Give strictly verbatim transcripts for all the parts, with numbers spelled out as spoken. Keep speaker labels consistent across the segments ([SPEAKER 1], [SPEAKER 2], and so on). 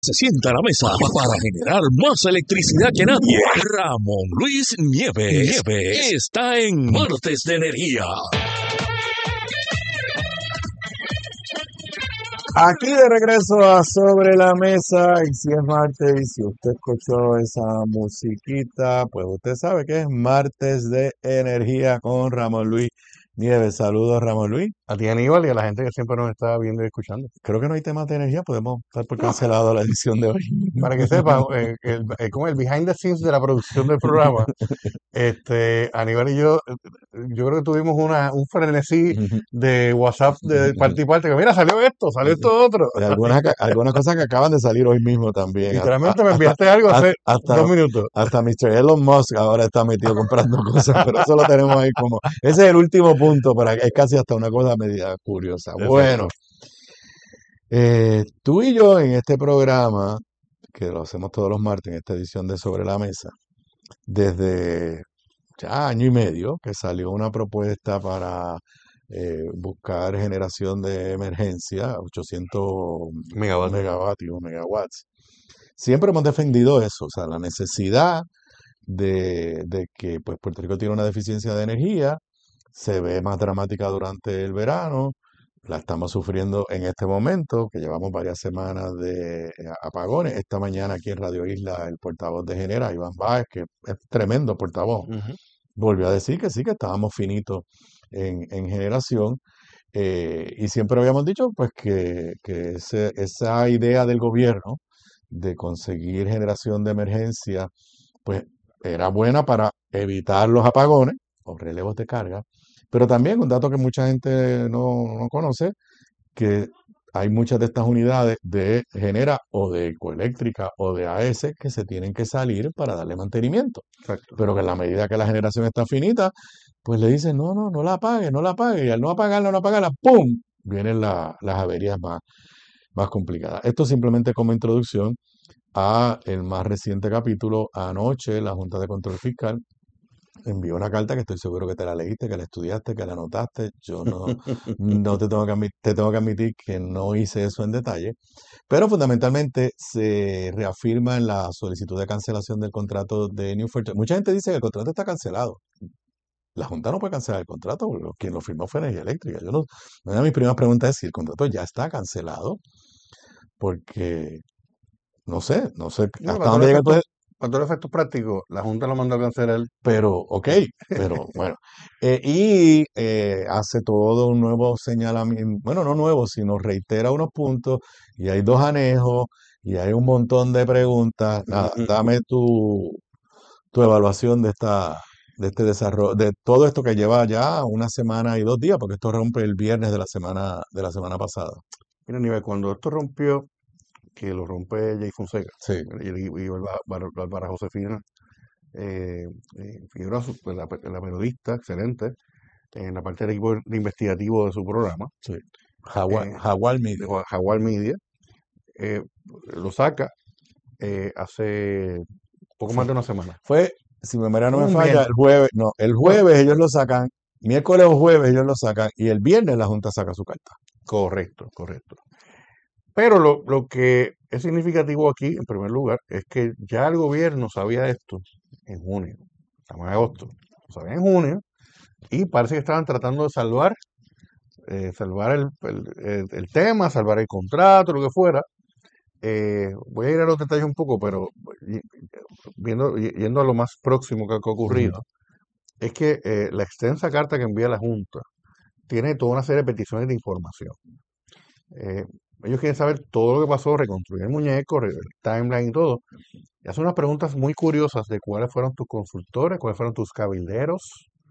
[SPEAKER 1] Se sienta a la mesa para generar más electricidad que nadie. Ramón Luis Nieves, Nieves está en Martes de Energía.
[SPEAKER 2] Aquí de regreso a Sobre la Mesa, y si es martes, y si usted escuchó esa musiquita, pues usted sabe que es Martes de Energía con Ramón Luis Nieves. Saludos, Ramón Luis.
[SPEAKER 3] A ti, Aníbal, y a la gente que siempre nos está viendo y escuchando.
[SPEAKER 2] Creo que no hay temas de energía, podemos estar por cancelado la edición de hoy.
[SPEAKER 3] Para que sepan, eh, el, eh, como el behind the scenes de la producción del programa, este, Aníbal y yo, eh, yo creo que tuvimos una, un frenesí de WhatsApp de parte y parte, que mira, salió esto, salió esto otro.
[SPEAKER 2] De algunas, algunas cosas que acaban de salir hoy mismo también.
[SPEAKER 3] Literalmente me enviaste algo hace
[SPEAKER 2] hasta,
[SPEAKER 3] dos minutos.
[SPEAKER 2] Hasta mister Elon Musk ahora está metido comprando cosas, pero eso lo tenemos ahí como... Ese es el último punto, para es casi hasta una cosa media curiosa.
[SPEAKER 3] Exacto.
[SPEAKER 2] Bueno, eh, tú y yo en este programa, que lo hacemos todos los martes en esta edición de Sobre la Mesa, desde ya año y medio que salió una propuesta para eh, buscar generación de emergencia, ochocientos
[SPEAKER 3] Megavatios.
[SPEAKER 2] megavatios, megawatts. Siempre hemos defendido eso, o sea, la necesidad de, de que pues, Puerto Rico tiene una deficiencia de energía, se ve más dramática durante el verano, la estamos sufriendo en este momento, que llevamos varias semanas de eh, apagones. Esta mañana aquí en Radio Isla, el portavoz de Genera, Iván Báez, que es tremendo portavoz,
[SPEAKER 3] Ujú.
[SPEAKER 2] volvió a decir que sí, que estábamos finitos en, en generación. Eh, y siempre habíamos dicho pues que, que ese- esa idea del gobierno de conseguir generación de emergencia, pues era buena para evitar los apagones o relevos de carga, pero también un dato que mucha gente no, no conoce, que hay muchas de estas unidades de Genera o de Ecoeléctrica o de A E S que se tienen que salir para darle mantenimiento.
[SPEAKER 3] Exacto.
[SPEAKER 2] Pero que en la medida que la generación está finita, pues le dicen, no, no, no la apague, no la apague. Y al no apagarla, no apagarla, ¡pum! Vienen la- las averías más, más complicadas. Esto simplemente como introducción a el más reciente capítulo. Anoche la Junta de Control Fiscal envió una carta que estoy seguro que te la leíste, que la estudiaste, que la anotaste. Yo no, no te tengo que admitir, te tengo que admitir que no hice eso en detalle, pero fundamentalmente se reafirma en la solicitud de cancelación del contrato de New Fortress. Mucha gente dice que el contrato está cancelado. La Junta no puede cancelar el contrato, porque quien lo firmó fue Energía Eléctrica. Yo no, una de mis primeras preguntas es si el contrato ya está cancelado, porque no sé, no sé
[SPEAKER 3] No,
[SPEAKER 2] hasta
[SPEAKER 3] para
[SPEAKER 2] dónde
[SPEAKER 3] todos
[SPEAKER 2] llega
[SPEAKER 3] los
[SPEAKER 2] el poder.
[SPEAKER 3] efectos, para todos los efectos prácticos, la Junta lo mandó a cancelar.
[SPEAKER 2] Pero, ok, pero bueno. Eh, y eh, hace todo un nuevo señalamiento, bueno, no nuevo, sino reitera unos puntos, y hay dos anejos, y hay un montón de preguntas. Nada,
[SPEAKER 3] Ujú.
[SPEAKER 2] dame tu, tu evaluación de esta, de este desarrollo, de todo esto que lleva ya una semana y dos días, porque esto rompe el viernes de la semana, de la semana pasada.
[SPEAKER 3] Mira, Nivel, cuando esto rompió, que lo rompe Jay Fonseca,
[SPEAKER 2] Sí.
[SPEAKER 3] y, y, y Bárbara Bárbara Josefina eh, eh, Figueroa, su- pues, la, la periodista, excelente, en la parte del equipo de investigativo de su programa,
[SPEAKER 2] Sí. Jaguar,
[SPEAKER 3] eh,
[SPEAKER 2] Jaguar
[SPEAKER 3] de
[SPEAKER 2] Media.
[SPEAKER 3] Ja- Jaguar Media, eh, lo saca eh, hace poco más de una semana.
[SPEAKER 2] Fue, si mi memoria no me
[SPEAKER 3] Un
[SPEAKER 2] falla,
[SPEAKER 3] viernes.
[SPEAKER 2] el jueves, no, el jueves ellos lo sacan, miércoles o jueves ellos lo sacan, y el viernes la Junta saca su carta.
[SPEAKER 3] Correcto, correcto. Pero lo, lo que es significativo aquí, en primer lugar, es que ya el gobierno sabía esto en junio. Estamos en agosto. Lo sabía en junio y parece que estaban tratando de salvar, eh, salvar el, el- el- el tema, salvar el contrato, lo que fuera. Eh, voy a ir a los detalles un poco, pero y- viendo, y- yendo a lo más próximo que, que ha ocurrido, es que eh, la extensa carta que envía la Junta tiene toda una serie de peticiones de información. Eh, Ellos quieren saber todo lo que pasó, reconstruir el muñeco, re- el timeline y todo. Y hacen unas preguntas muy curiosas de cuáles fueron tus consultores, cuáles fueron tus cabilderos,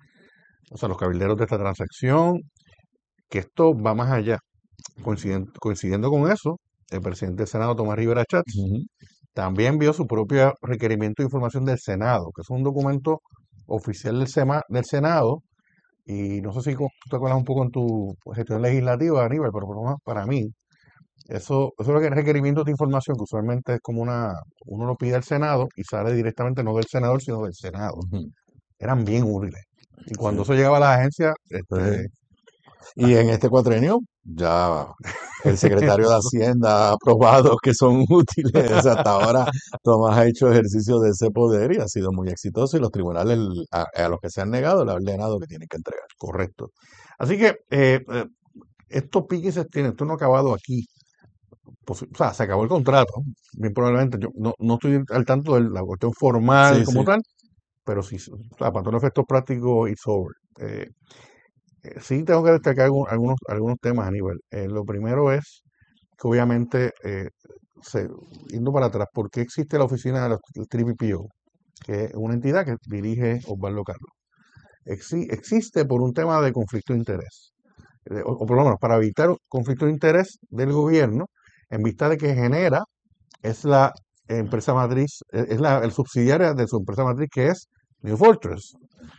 [SPEAKER 3] o sea, los cabilderos de esta transacción, que esto va más allá. Coinciden- coincidiendo con eso, el presidente del Senado, Tomás Rivera Chats,
[SPEAKER 2] Ujú.
[SPEAKER 3] también envió su propio requerimiento de información del Senado, que es un documento oficial del, Sema- del Senado. Y no sé si co- tú te acuerdas un poco en tu gestión legislativa, Aníbal, pero por lo menos para mí, eso, eso es lo que es requerimiento de información, que usualmente es como una, uno lo pide al Senado y sale directamente no del senador, sino del Senado.
[SPEAKER 2] Ujú.
[SPEAKER 3] Eran bien útiles. Y cuando
[SPEAKER 2] Sí.
[SPEAKER 3] eso llegaba a las agencias, este,
[SPEAKER 2] Pues, Y en este cuatrenio ya el secretario de Hacienda ha aprobado que son útiles. Hasta ahora Tomás ha hecho ejercicio de ese poder y ha sido muy exitoso y los tribunales a, a los que se han negado le han ordenado que tienen que entregar.
[SPEAKER 3] Correcto. Así que eh, eh, estos piques se tienen, esto no ha acabado aquí. Pues, o sea, se acabó el contrato, bien probablemente. Yo no, no estoy al tanto de la cuestión formal
[SPEAKER 2] Sí,
[SPEAKER 3] como
[SPEAKER 2] sí.
[SPEAKER 3] tal, pero sí, o sea, para todos los efectos prácticos, it's over. Eh, eh, sí tengo que destacar algún- algunos, algunos temas a nivel. Eh, lo primero es que obviamente, eh, se, yendo para atrás, ¿por qué existe la oficina del Triple P O? Que es una entidad que dirige Osvaldo Carlos. Exi- existe por un tema de conflicto de interés, eh, o, o por lo menos para evitar conflicto de interés del gobierno, en vista de que genera, es la empresa matriz, eh, es la el subsidiaria de su empresa matriz que es New Fortress,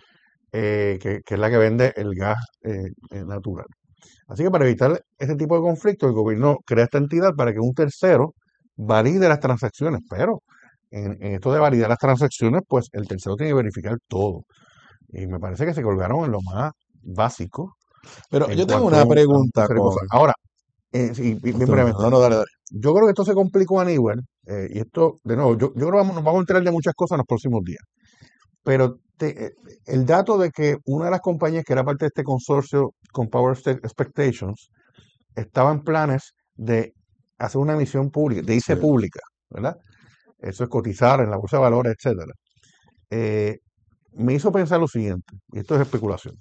[SPEAKER 3] eh, que, que es la que vende el gas eh, eh, natural. Así que para evitar ese tipo de conflicto, el gobierno crea esta entidad para que un tercero valide las transacciones, pero en, en esto de validar las transacciones, pues el tercero tiene que verificar todo. Y me parece que se colgaron en lo más básico
[SPEAKER 2] Pero
[SPEAKER 3] en
[SPEAKER 2] yo tengo
[SPEAKER 3] cuanto
[SPEAKER 2] una
[SPEAKER 3] a, un- a una
[SPEAKER 2] pregunta
[SPEAKER 3] serie de
[SPEAKER 2] con...
[SPEAKER 3] cosas. Ahora, eh, sí, bi- bien brevemente,
[SPEAKER 2] No, no, dale, dale.
[SPEAKER 3] yo creo que esto se complicó a nivel, eh, y esto, de nuevo, yo, yo creo que vamos, nos vamos a enterar de muchas cosas en los próximos días, pero te- eh, el dato de que una de las compañías que era parte de este consorcio con Power Ste- Expectations estaba en planes de hacer una emisión pública, de
[SPEAKER 2] Sí.
[SPEAKER 3] irse pública, ¿verdad? Eso es cotizar en la bolsa de valores, etcétera. Eh, Me hizo pensar lo siguiente, y esto es especulación.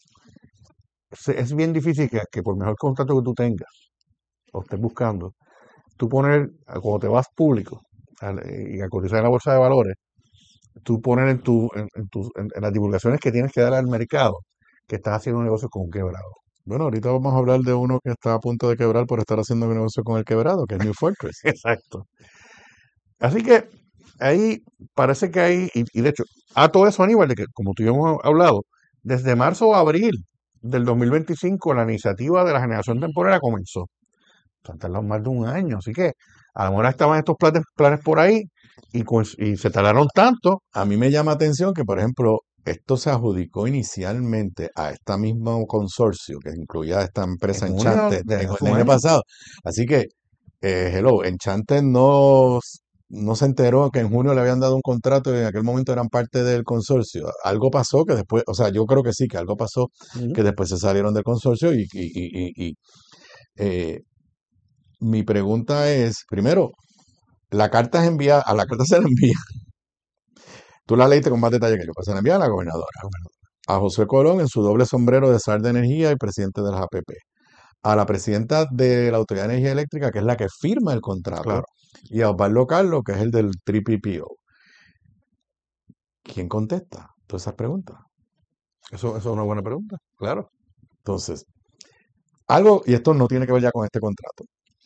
[SPEAKER 3] Se- Es bien difícil que, que por mejor contrato que tú tengas o estés buscando, tú poner, a- cuando te vas público al- y a cotizar en la bolsa de valores, tú poner en, tu, en, en tus- en- en las divulgaciones que tienes que dar al mercado que estás haciendo un negocio con un quebrado.
[SPEAKER 2] Bueno, ahorita vamos a hablar de uno que está a punto de quebrar por estar haciendo un negocio con el quebrado, que es New Fortress.
[SPEAKER 3] Exacto. Así que ahí parece que hay, y, y de hecho, a todo eso, Aníbal, de que como tú y yo hemos hablado, desde marzo o abril del dos mil veinticinco la iniciativa de la generación temporera comenzó. Se han tardado más de un año, así que a lo mejor estaban estos planes, planes por ahí y, coinc- y se tardaron tanto.
[SPEAKER 2] A mí me llama atención que, por ejemplo, esto se adjudicó inicialmente a este mismo consorcio que incluía a esta
[SPEAKER 3] En
[SPEAKER 2] empresa
[SPEAKER 3] junio
[SPEAKER 2] Enchanted
[SPEAKER 3] de
[SPEAKER 2] en
[SPEAKER 3] hace
[SPEAKER 2] el
[SPEAKER 3] un
[SPEAKER 2] año
[SPEAKER 3] año.
[SPEAKER 2] pasado. Así que, eh, hello, Enchanted no, s- no se enteró que en junio le habían dado un contrato y en aquel momento eran parte del consorcio. Algo pasó que después, o sea, yo creo que sí, que algo pasó
[SPEAKER 3] Ujú.
[SPEAKER 2] que después se salieron del consorcio y, y- y- y- y, eh, mi pregunta es, primero, la carta es enviada, a la carta se le envía, tú la leíste con más detalle que yo, pues se la envía a la gobernadora, a José Colón en su doble sombrero de zar de energía y presidente de las A P P, a la presidenta de la Autoridad de Energía Eléctrica, que es la que firma el contrato,
[SPEAKER 3] Claro,
[SPEAKER 2] y a Osvaldo Carlos, que es el del Triple P O. ¿Quién contesta todas esas preguntas?
[SPEAKER 3] eso, eso es una buena pregunta. Claro.
[SPEAKER 2] Entonces, algo, y esto no tiene que ver ya con este contrato.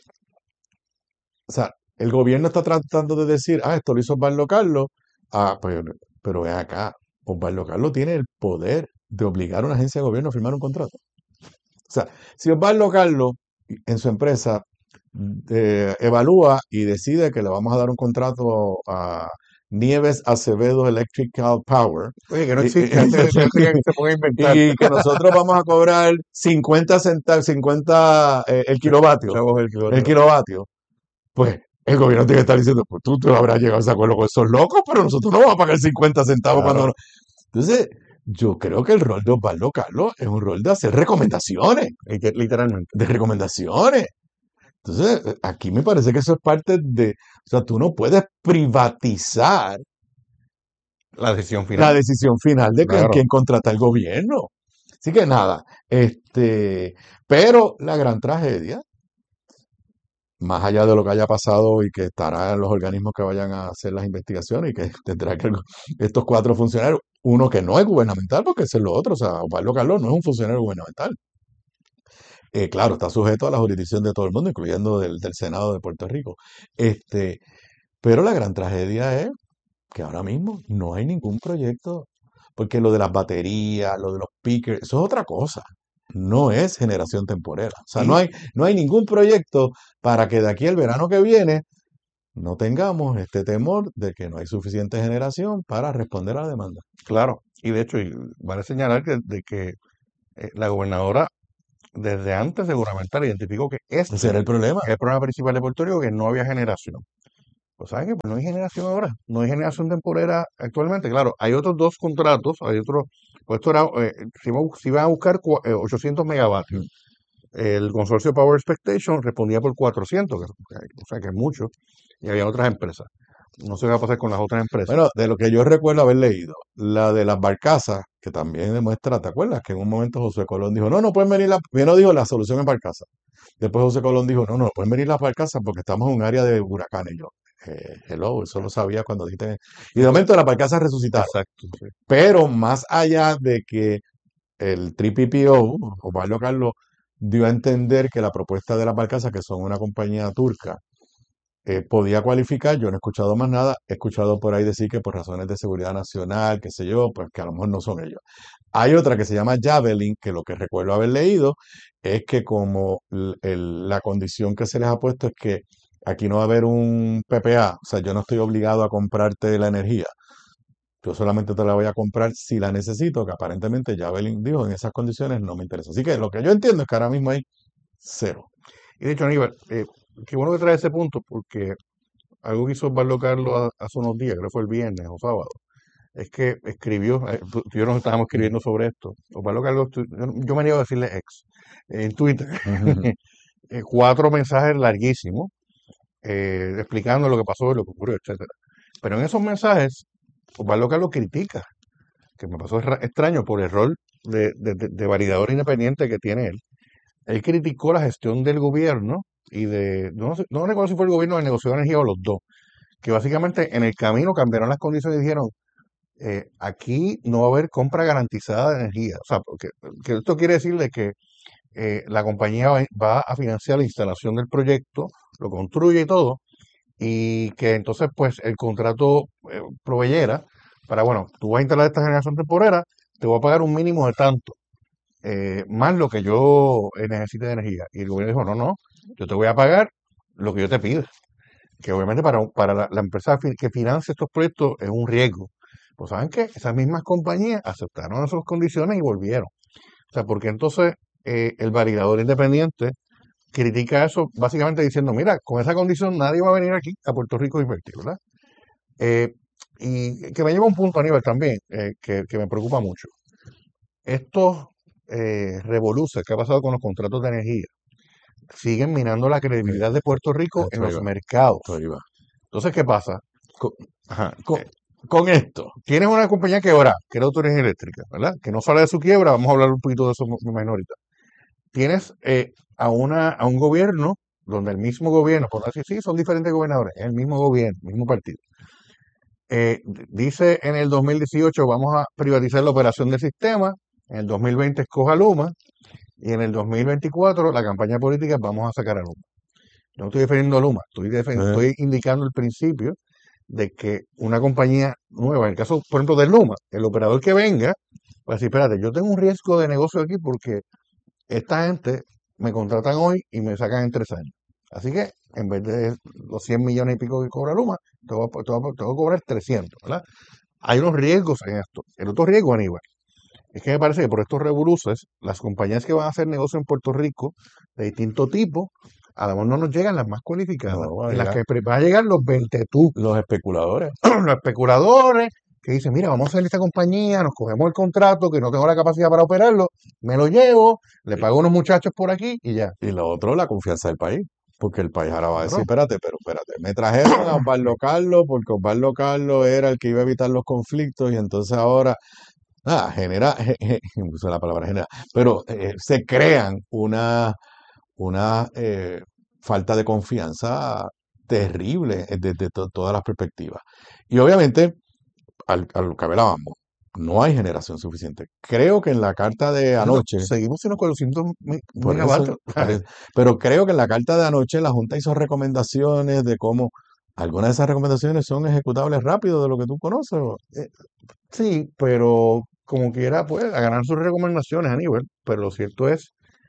[SPEAKER 2] O sea, el gobierno está tratando de decir, ah, esto lo hizo Osvaldo Carlos, ah, pero, pero ven acá, Osvaldo Carlos tiene el poder de obligar a una agencia de gobierno a firmar un contrato. O sea, si Osvaldo Carlos en su empresa eh, evalúa y decide que le vamos a dar un contrato a Nieves Acevedo Electrical Power
[SPEAKER 3] Oye, que no
[SPEAKER 2] y,
[SPEAKER 3] existe, antes, de- antes que se ponga a inventar.
[SPEAKER 2] y que nosotros vamos a cobrar cincuenta centavos, cincuenta eh, el kilovatio,
[SPEAKER 3] Chavos, el
[SPEAKER 2] el
[SPEAKER 3] kilovatio.
[SPEAKER 2] kilovatio, pues el gobierno tiene que estar diciendo, pues tú te habrás llegado a ese acuerdo con esos locos, pero nosotros no vamos a pagar cincuenta centavos cuando
[SPEAKER 3] Claro,
[SPEAKER 2] no. Entonces, yo creo que el rol de Osvaldo Carlos es un rol de hacer recomendaciones,
[SPEAKER 3] liter- literalmente.
[SPEAKER 2] de recomendaciones. Entonces, eh, aquí me parece que eso es parte de, o sea, tú no puedes privatizar
[SPEAKER 3] La decisión
[SPEAKER 2] la
[SPEAKER 3] final.
[SPEAKER 2] decisión final de con
[SPEAKER 3] Claro.
[SPEAKER 2] quién contrata el gobierno. Así que nada, este, pero la gran tragedia, más allá de lo que haya pasado y que estará en los organismos que vayan a hacer las investigaciones y que tendrá que estos cuatro funcionarios, uno que no es gubernamental, porque ese es lo otro, o sea, Osvaldo Carlos no es un funcionario gubernamental. Eh, claro, está sujeto a la jurisdicción de todo el mundo, incluyendo del, del Senado de Puerto Rico. Este, pero la gran tragedia es que ahora mismo no hay ningún proyecto, porque lo de las baterías, lo de los pickers, eso es otra cosa. No es generación temporera. O sea, no
[SPEAKER 3] Y,
[SPEAKER 2] hay, no hay ningún proyecto para que de aquí al verano que viene no tengamos este temor de que no hay suficiente generación para responder a la demanda.
[SPEAKER 3] claro, y de hecho, y vale señalar que, de que eh, la gobernadora desde antes de gubernamental identificó que este
[SPEAKER 2] Ese era el problema.
[SPEAKER 3] es el problema principal de Puerto Rico, que no había generación. Pues ¿saben qué? Pues no hay generación ahora, no hay generación temporera actualmente. Claro, hay otros dos contratos, hay otros, pues esto era, eh, si, iba, si iban a buscar cua- eh, ochocientos megavatios, el consorcio Power Expectation respondía por cuatrocientos, que- que- o sea que es mucho, y había otras empresas. No sé qué va a pasar con las otras empresas.
[SPEAKER 2] Bueno, de lo que yo recuerdo haber leído, la de las barcazas, que también demuestra, ¿te acuerdas? Que en un momento José Colón dijo, no, no pueden venir las, primero dijo la solución es barcaza. Después José Colón dijo, no, no, no pueden venir las barcazas porque estamos en un área de huracanes. Y yo, eh, hello, eso lo sabía cuando dijiste. Y de momento las barcazas resucitaron.
[SPEAKER 3] Exacto, sí.
[SPEAKER 2] Pero más allá de que el tres P P O, Osvaldo Carlos, dio a entender que la propuesta de las barcazas, que son una compañía turca, eh, podía cualificar, yo no he escuchado más nada, he escuchado por ahí decir que por razones de seguridad nacional, qué sé yo, pues que a lo mejor no son ellos. Hay otra que se llama Javelin, que lo que recuerdo haber leído es que como l- el- la condición que se les ha puesto es que aquí no va a haber un P P A, o sea, yo no estoy obligado a comprarte la energía, yo solamente te la voy a comprar si la necesito, que aparentemente Javelin dijo en esas condiciones no me interesa. Así que lo que yo entiendo es que ahora mismo hay cero.
[SPEAKER 3] Y de hecho, Aníbal, eh, qué bueno que trae ese punto, porque algo que hizo Osvaldo Carlos ha- hace unos días, creo que fue el viernes o sábado, es que escribió, eh, tú tú y yo nos estábamos escribiendo sobre esto. Osvaldo Carlos, tu- yo, yo me niego a decirle ex, en Twitter,
[SPEAKER 2] Ujú.
[SPEAKER 3] eh, cuatro mensajes larguísimos, eh, explicando lo que pasó y lo que ocurrió, etcétera. Pero en esos mensajes, Osvaldo Carlos critica, que me pasó erra- extraño por el rol de, de, de- de validador independiente que tiene él. Él criticó la gestión del gobierno y de, no, sé- no recuerdo si fue el gobierno de negocio de energía o los dos, que básicamente en el camino cambiaron las condiciones y dijeron, eh, aquí no va a haber compra garantizada de energía. O sea, porque, que esto quiere decir de que eh, la compañía va, va a financiar la instalación del proyecto, lo construye y todo, y que entonces pues el contrato eh, proveyera para, bueno, tú vas a instalar esta generación temporera, te voy a pagar un mínimo de tanto, eh, más lo que yo eh, necesite de energía. Y el gobierno dijo, no, no, yo te voy a pagar lo que yo te pido, que obviamente para, un- para la, la empresa fi- que financia estos proyectos es un riesgo. Pues saben que esas mismas compañías aceptaron esas condiciones y volvieron. O sea, porque entonces eh, el validador independiente critica eso básicamente diciendo, mira, con esa condición nadie va a venir aquí a Puerto Rico a invertir, ¿verdad? Eh, y que me lleva a un punto, Aníbal, también, eh, que, que me preocupa mucho. Estos eh, revoluces que ha pasado con los contratos de energía siguen minando la
[SPEAKER 2] Eh,
[SPEAKER 3] credibilidad de Puerto Rico en
[SPEAKER 2] Esto
[SPEAKER 3] los
[SPEAKER 2] iba,
[SPEAKER 3] mercados.
[SPEAKER 2] esto iba.
[SPEAKER 3] Entonces, ¿qué pasa?
[SPEAKER 2] Con,
[SPEAKER 3] Ajá,
[SPEAKER 2] con-
[SPEAKER 3] eh,
[SPEAKER 2] con esto,
[SPEAKER 3] tienes una compañía quebrada, que es la Autoridad Eléctrica, ¿verdad? Que no sale de su quiebra, vamos a hablar un poquito de eso, me imagino ahorita. Tienes eh, a, una, a un gobierno donde el mismo gobierno, por decir, sí, son diferentes gobernadores, es el mismo gobierno, mismo partido. Eh, d- dice en el dos mil dieciocho vamos a privatizar la operación del sistema, en el dos mil veinte escoja Luma, y en el dos mil veinticuatro la campaña política vamos a sacar a Luma. Yo no estoy defendiendo a Luma, estoy, defen-
[SPEAKER 2] eh,
[SPEAKER 3] estoy indicando el principio de que una compañía nueva, en el caso, por ejemplo, de Luma, el operador que venga, va a decir, espérate, yo tengo un riesgo de negocio aquí porque esta gente me contratan hoy y me sacan en tres años. Así que en vez de los cien millones y pico que cobra Luma, te voy a, te voy a- te voy a cobrar trescientos, ¿verdad? Hay unos riesgos en esto. El otro riesgo, Aníbal, es que me parece que por estos revoluces, las compañías que van a hacer negocio en Puerto Rico de distinto tipo, a lo mejor no nos llegan las más cualificadas,
[SPEAKER 2] no va a
[SPEAKER 3] en las
[SPEAKER 2] llegar
[SPEAKER 3] que pre- van a llegar los veinte tú,
[SPEAKER 2] los especuladores.
[SPEAKER 3] los especuladores que dicen, mira, vamos a hacer esta compañía, nos cogemos el contrato, que no tengo la capacidad para operarlo, me lo llevo, le pago a unos muchachos por aquí y ya.
[SPEAKER 2] Y lo otro, la confianza del país. Porque el país ahora va a decir,
[SPEAKER 3] Claro.
[SPEAKER 2] espérate, pero espérate, me trajeron a Osvaldo Carlos porque Osvaldo Carlos era el que iba a evitar los conflictos y entonces ahora, ah, genera, je- je- uso la palabra genera, pero eh, se crean una, una eh, falta de confianza terrible eh, desde to- todas las perspectivas. Y obviamente, al, a lo que hablábamos, no hay generación suficiente. Creo que en la carta de
[SPEAKER 3] Por eso
[SPEAKER 2] anoche,
[SPEAKER 3] seguimos siendo cuatrocientos me-
[SPEAKER 2] por eso,
[SPEAKER 3] megavatios.
[SPEAKER 2] pare- pero creo que en la carta de anoche la Junta hizo recomendaciones de cómo algunas de esas recomendaciones son ejecutables rápido de lo que tú conoces. o-
[SPEAKER 3] Eh, sí, pero como quiera, pues, a ganar sus recomendaciones a nivel. Pero lo cierto es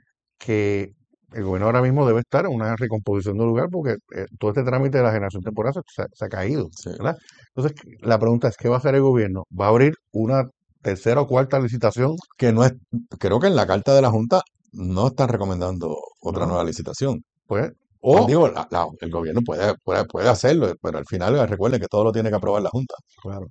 [SPEAKER 3] que el gobierno ahora mismo debe estar en una recomposición del lugar porque eh, todo este trámite de la generación temporal se, se ha se ha caído,
[SPEAKER 2] Sí.
[SPEAKER 3] ¿verdad? Entonces, la pregunta es, ¿qué va a hacer el gobierno? ¿Va a abrir una tercera o cuarta licitación?
[SPEAKER 2] Que no es, creo que en la carta de la Junta no están recomendando otra
[SPEAKER 3] No,
[SPEAKER 2] nueva licitación.
[SPEAKER 3] pues,
[SPEAKER 2] Pues
[SPEAKER 3] o,
[SPEAKER 2] digo, la- la- el gobierno puede, puede, puede hacerlo, pero al final eh, recuerden que todo lo tiene que aprobar la Junta.
[SPEAKER 3] claro,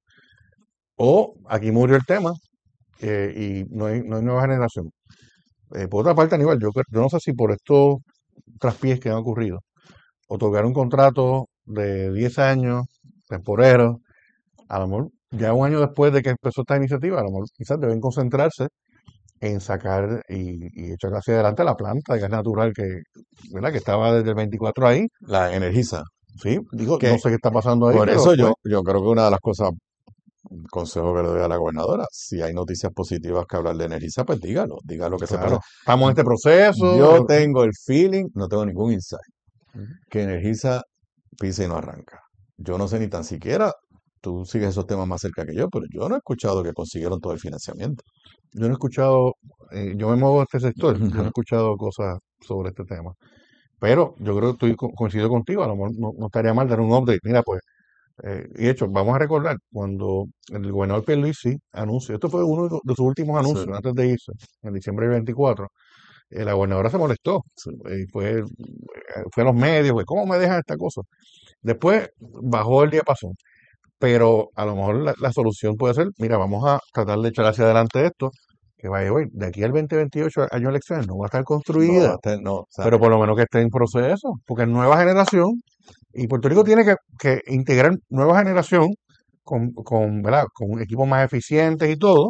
[SPEAKER 3] o aquí murió el tema eh, y no hay, no hay nueva generación. Eh, por otra parte, Aníbal, yo, cre- yo no sé si por estos traspiés que han ocurrido, otorgar un contrato de diez años, temporero, a lo mejor ya un año después de que empezó esta iniciativa, a lo mejor quizás deben concentrarse en sacar y, y echar hacia adelante la planta de gas natural que, ¿verdad? Que estaba desde el veinticuatro ahí.
[SPEAKER 2] La Energisa.
[SPEAKER 3] Sí, digo, no
[SPEAKER 2] Que
[SPEAKER 3] sé qué está pasando ahí,
[SPEAKER 2] por
[SPEAKER 3] pero
[SPEAKER 2] eso
[SPEAKER 3] pues,
[SPEAKER 2] yo, yo creo que una de las cosas, consejo que le doy a la gobernadora, si hay noticias positivas que hablar de Energisa, pues dígalo, diga lo que se pasa.
[SPEAKER 3] claro, estamos en este proceso.
[SPEAKER 2] Yo
[SPEAKER 3] eh,
[SPEAKER 2] tengo el feeling, no tengo ningún insight,
[SPEAKER 3] Ujú.
[SPEAKER 2] que Energisa pisa y no arranca. Yo no sé ni tan siquiera, tú sigues esos temas más cerca que yo, pero yo no he escuchado que consiguieron todo el financiamiento.
[SPEAKER 3] Yo no he escuchado, eh, yo me muevo a este sector, yo no he escuchado cosas sobre este tema. Pero yo creo que estoy co- coincido contigo, a lo mejor no, no estaría mal dar un update. Mira, pues, eh, y de hecho, vamos a recordar cuando el gobernador Pierluisi anunció, esto fue uno de de sus últimos
[SPEAKER 2] Sí,
[SPEAKER 3] anuncios antes de irse, en diciembre del veinticuatro, eh, la gobernadora se molestó,
[SPEAKER 2] sí.
[SPEAKER 3] eh, y fue, eh, fue a los medios, pues, ¿cómo me dejan esta cosa? Después bajó el diapasón, pero a lo mejor la, la solución puede ser, mira, vamos a tratar de echar hacia adelante esto, que vaya, güey, de aquí al veinte veintiocho, año de elecciones, no va a estar
[SPEAKER 2] No,
[SPEAKER 3] construida,
[SPEAKER 2] este, no, o sea,
[SPEAKER 3] pero por lo menos que esté en proceso, porque es nueva generación y Puerto Rico tiene que, que integrar nueva generación con, con, ¿verdad? Con equipos más eficientes y todo,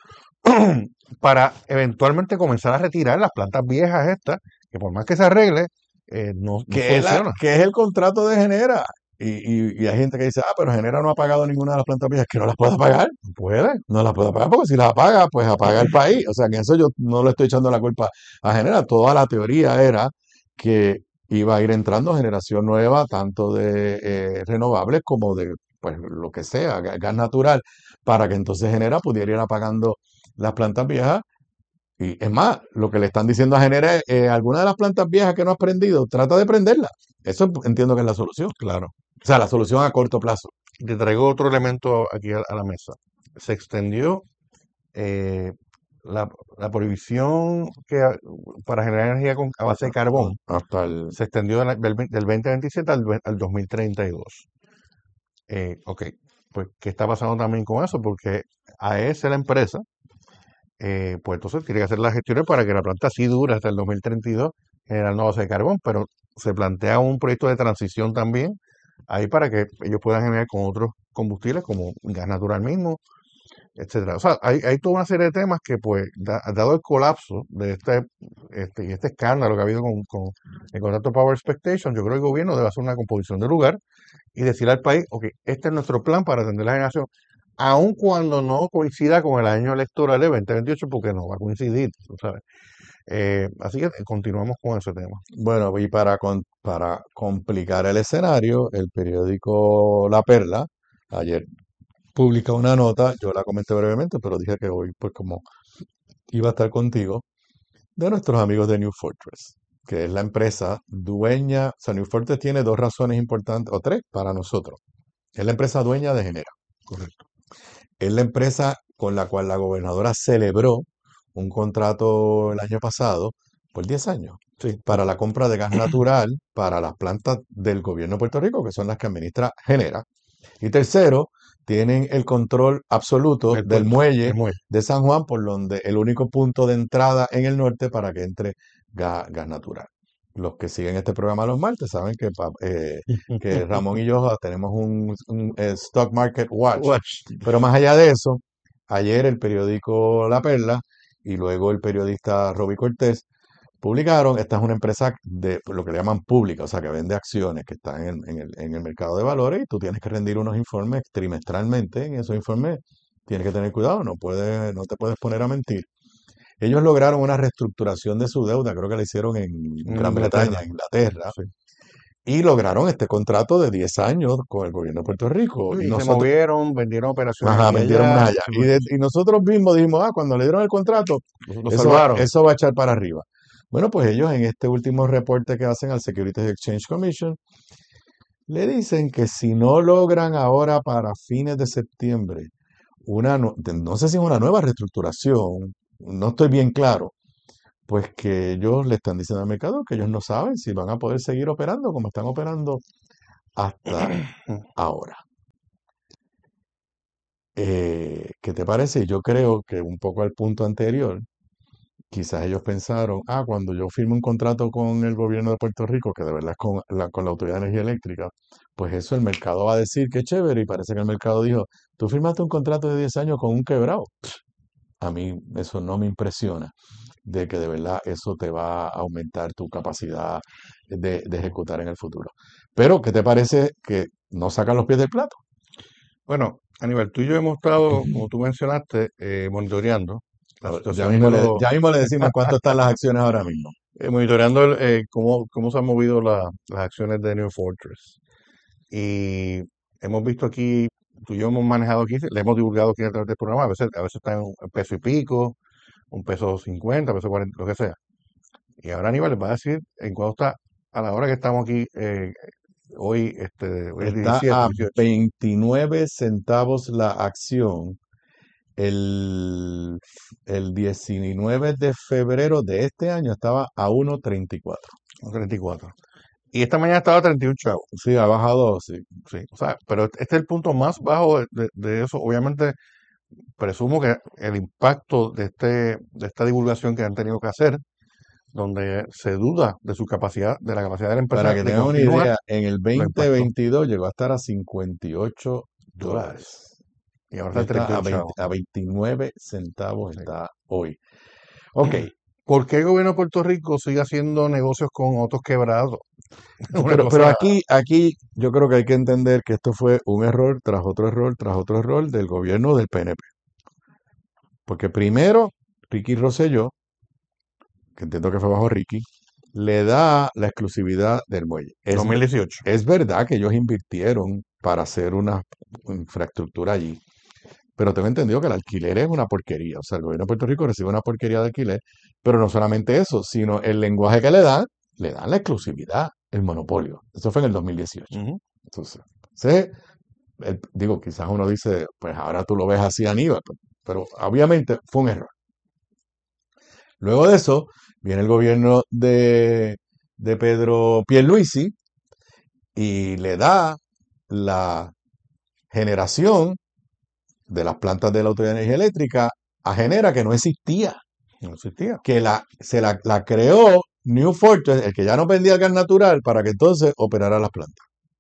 [SPEAKER 3] para eventualmente comenzar a retirar las plantas viejas estas, que por más que se arregle, eh, no, no
[SPEAKER 2] que es, la,
[SPEAKER 3] soluciona.
[SPEAKER 2] que es el contrato de Genera. Y, y, y hay gente que dice, ah, pero Genera no ha pagado ninguna de las plantas viejas, que no las puede pagar.
[SPEAKER 3] No puede.
[SPEAKER 2] No las puede pagar porque si las apaga, pues apaga el país. O sea, que eso yo no le estoy echando la culpa a Genera. Toda la teoría era que iba a ir entrando generación nueva, tanto de eh, renovables como de, pues, lo que sea, ga- gas natural, para que entonces Genera pudiera ir apagando las plantas viejas. Y es más, lo que le están diciendo a Genera es, eh, alguna de las plantas viejas que no has prendido, trata de prenderla. Eso entiendo que es la solución.
[SPEAKER 3] Claro.
[SPEAKER 2] O sea, la solución a corto plazo.
[SPEAKER 3] Y te traigo otro elemento aquí a, a la mesa. Se extendió eh, la, la prohibición que, a- para generar energía con, a base de carbón.
[SPEAKER 2] Hasta el...
[SPEAKER 3] Se extendió de la- del, ve- del veinte veintisiete al, ve- al dos mil treinta y dos. Eh, ok, pues, ¿qué está pasando también con eso? Porque A E S, la empresa, eh, pues entonces tiene que hacer las gestiones para que la planta sí dure hasta el dos mil treinta y dos generando base de carbón, pero se plantea un proyecto de transición también ahí para que ellos puedan generar con otros combustibles como gas natural mismo, etcétera. O sea, hay, hay toda una serie de temas que, pues, da- dado el colapso de este, este y este escándalo que ha habido con, con el contrato Power Expectation, yo creo que el gobierno debe hacer una composición de lugar y decirle al país, ok, este es nuestro plan para atender la generación, aun cuando no coincida con el año electoral de veinte veintiocho, porque no va a coincidir, tú sabes. Eh, así que continuamos con ese tema.
[SPEAKER 2] Bueno, y para, con- para complicar el escenario, el periódico La Perla ayer publica una nota, yo la comenté brevemente, pero dije que hoy, pues como iba a estar contigo, de nuestros amigos de New Fortress, que es la empresa dueña, o sea, New Fortress tiene dos razones importantes, o tres, para nosotros. Es la empresa dueña de Genera.
[SPEAKER 3] Correcto.
[SPEAKER 2] Es la empresa con la cual la gobernadora celebró un contrato el año pasado por diez años
[SPEAKER 3] Sí,
[SPEAKER 2] para la compra de gas natural para las plantas del gobierno de Puerto Rico, que son las que administra Genera. Y tercero, tienen el control absoluto
[SPEAKER 3] del
[SPEAKER 2] del
[SPEAKER 3] puerto,
[SPEAKER 2] muelle
[SPEAKER 3] el muelle.
[SPEAKER 2] de San Juan, por donde el único punto de entrada en el norte para que entre gas, gas natural. Los que siguen este programa los martes saben que, pa- eh, que Ramón y yo ah, tenemos un, un, eh, Stock Market Watch.
[SPEAKER 3] Watch.
[SPEAKER 2] Pero más allá de eso, ayer el periódico La Perla y luego el periodista Roby Cortés publicaron, esta es una empresa de lo que le llaman pública, o sea, que vende acciones que están en, en el, en el mercado de valores y tú tienes que rendir unos informes trimestralmente. En esos informes tienes que tener cuidado, no puedes, no te puedes poner a mentir. Ellos lograron una reestructuración de su deuda, creo que la hicieron en Gran Bretaña,
[SPEAKER 3] Inglaterra.
[SPEAKER 2] Inglaterra,
[SPEAKER 3] Sí.
[SPEAKER 2] y lograron este contrato de diez años con el gobierno de Puerto Rico. Y
[SPEAKER 3] Y se
[SPEAKER 2] nosotros,
[SPEAKER 3] movieron, vendieron operaciones
[SPEAKER 2] ajá,
[SPEAKER 3] aquí y
[SPEAKER 2] vendieron
[SPEAKER 3] allá.
[SPEAKER 2] unas allá.
[SPEAKER 3] Sí,
[SPEAKER 2] Y,
[SPEAKER 3] pues,
[SPEAKER 2] de- y nosotros mismos dijimos, ah, cuando le dieron el contrato,
[SPEAKER 3] Lo, lo
[SPEAKER 2] eso,
[SPEAKER 3] salvaron.
[SPEAKER 2] eso va a echar para arriba. Bueno, pues ellos en este último reporte que hacen al Securities Exchange Commission, le dicen que si no logran ahora para fines de septiembre una, nu- de- no sé si es una nueva reestructuración, no estoy bien claro, pues que ellos le están diciendo al mercado que ellos no saben si van a poder seguir operando como están operando hasta ahora. Eh, ¿qué te parece? Yo creo que un poco al punto anterior, quizás ellos pensaron, ah, cuando yo firme un contrato con el gobierno de Puerto Rico, que de verdad es con la, con la Autoridad de Energía Eléctrica, pues eso el mercado va a decir que es chévere, y parece que el mercado dijo, tú firmaste un contrato de diez años con un quebrado. A mí eso no me impresiona, de que de verdad eso te va a aumentar tu capacidad de, de ejecutar en el futuro. Pero, ¿qué te parece que no sacan los pies del plato?
[SPEAKER 3] Bueno, Aníbal, tú y yo hemos estado, como tú mencionaste, eh, monitoreando la
[SPEAKER 2] Ya
[SPEAKER 3] situación de
[SPEAKER 2] mismo le,
[SPEAKER 3] los,
[SPEAKER 2] ya mismo le decimos cuánto están las acciones ahora mismo.
[SPEAKER 3] eh, monitoreando el, eh, cómo, cómo se han movido la- las acciones de New Fortress. Y hemos visto aquí, tú y yo hemos manejado aquí, le hemos divulgado aquí a través del programa, a veces, a veces está en un peso y pico, un peso cincuenta, peso cuarenta, lo que sea. Y ahora Aníbal les va a decir en cuánto está a la hora que estamos aquí, eh, hoy, este, hoy es
[SPEAKER 2] Está
[SPEAKER 3] diecisiete,
[SPEAKER 2] a
[SPEAKER 3] dieciocho.
[SPEAKER 2] veintinueve centavos la acción el, el diecinueve de febrero de este año estaba a uno treinta y cuatro.
[SPEAKER 3] treinta y cuatro. Y esta mañana estaba a treinta y uno chavos.
[SPEAKER 2] Sí, ha bajado, sí.
[SPEAKER 3] Sí, o sea, pero este es el punto más bajo de, de- de eso. Obviamente, presumo que el impacto de este, de esta divulgación que han tenido que hacer, donde se duda de su capacidad, de la capacidad de la
[SPEAKER 2] Para
[SPEAKER 3] empresa
[SPEAKER 2] que
[SPEAKER 3] de
[SPEAKER 2] tengan una
[SPEAKER 3] continuar,
[SPEAKER 2] idea, en el
[SPEAKER 3] lo impactó.
[SPEAKER 2] dos mil veintidós llegó a estar a cincuenta y ocho
[SPEAKER 3] Dólares.
[SPEAKER 2] dólares.
[SPEAKER 3] Y ahora
[SPEAKER 2] Y
[SPEAKER 3] está a
[SPEAKER 2] está
[SPEAKER 3] treinta y
[SPEAKER 2] a
[SPEAKER 3] uno
[SPEAKER 2] veinte,
[SPEAKER 3] chavos.
[SPEAKER 2] a veintinueve centavos
[SPEAKER 3] Sí.
[SPEAKER 2] está hoy. Ok,
[SPEAKER 3] ¿Por qué el gobierno de Puerto Rico sigue haciendo negocios con otros quebrados? Una
[SPEAKER 2] pero, pero
[SPEAKER 3] cosa,
[SPEAKER 2] aquí, aquí yo creo que hay que entender que esto fue un error tras otro error tras otro error del gobierno del P N P. Porque primero, Ricky Rosselló, que entiendo que fue bajo Ricky, le da la exclusividad del muelle. Es,
[SPEAKER 3] dos mil dieciocho.
[SPEAKER 2] es verdad que ellos invirtieron para hacer una infraestructura allí, pero tengo entendido que el alquiler es una porquería. O sea, el gobierno de Puerto Rico recibe una porquería de alquiler, pero no solamente eso, sino el lenguaje que le dan, le dan la exclusividad, el monopolio. Eso fue en el dos mil dieciocho.
[SPEAKER 3] Ujú.
[SPEAKER 2] Entonces, sí, el- digo, quizás uno dice, pues ahora tú lo ves así, Aníbal, pero, pero obviamente fue un error. Luego de eso, viene el gobierno de, de Pedro Pierluisi y le da la generación de las plantas de la Autoridad de Energía Eléctrica a Genera, que no existía,
[SPEAKER 3] No existía.
[SPEAKER 2] que la, se la, la creó New Fortress, el que ya no vendía el gas natural, para que entonces operara las plantas.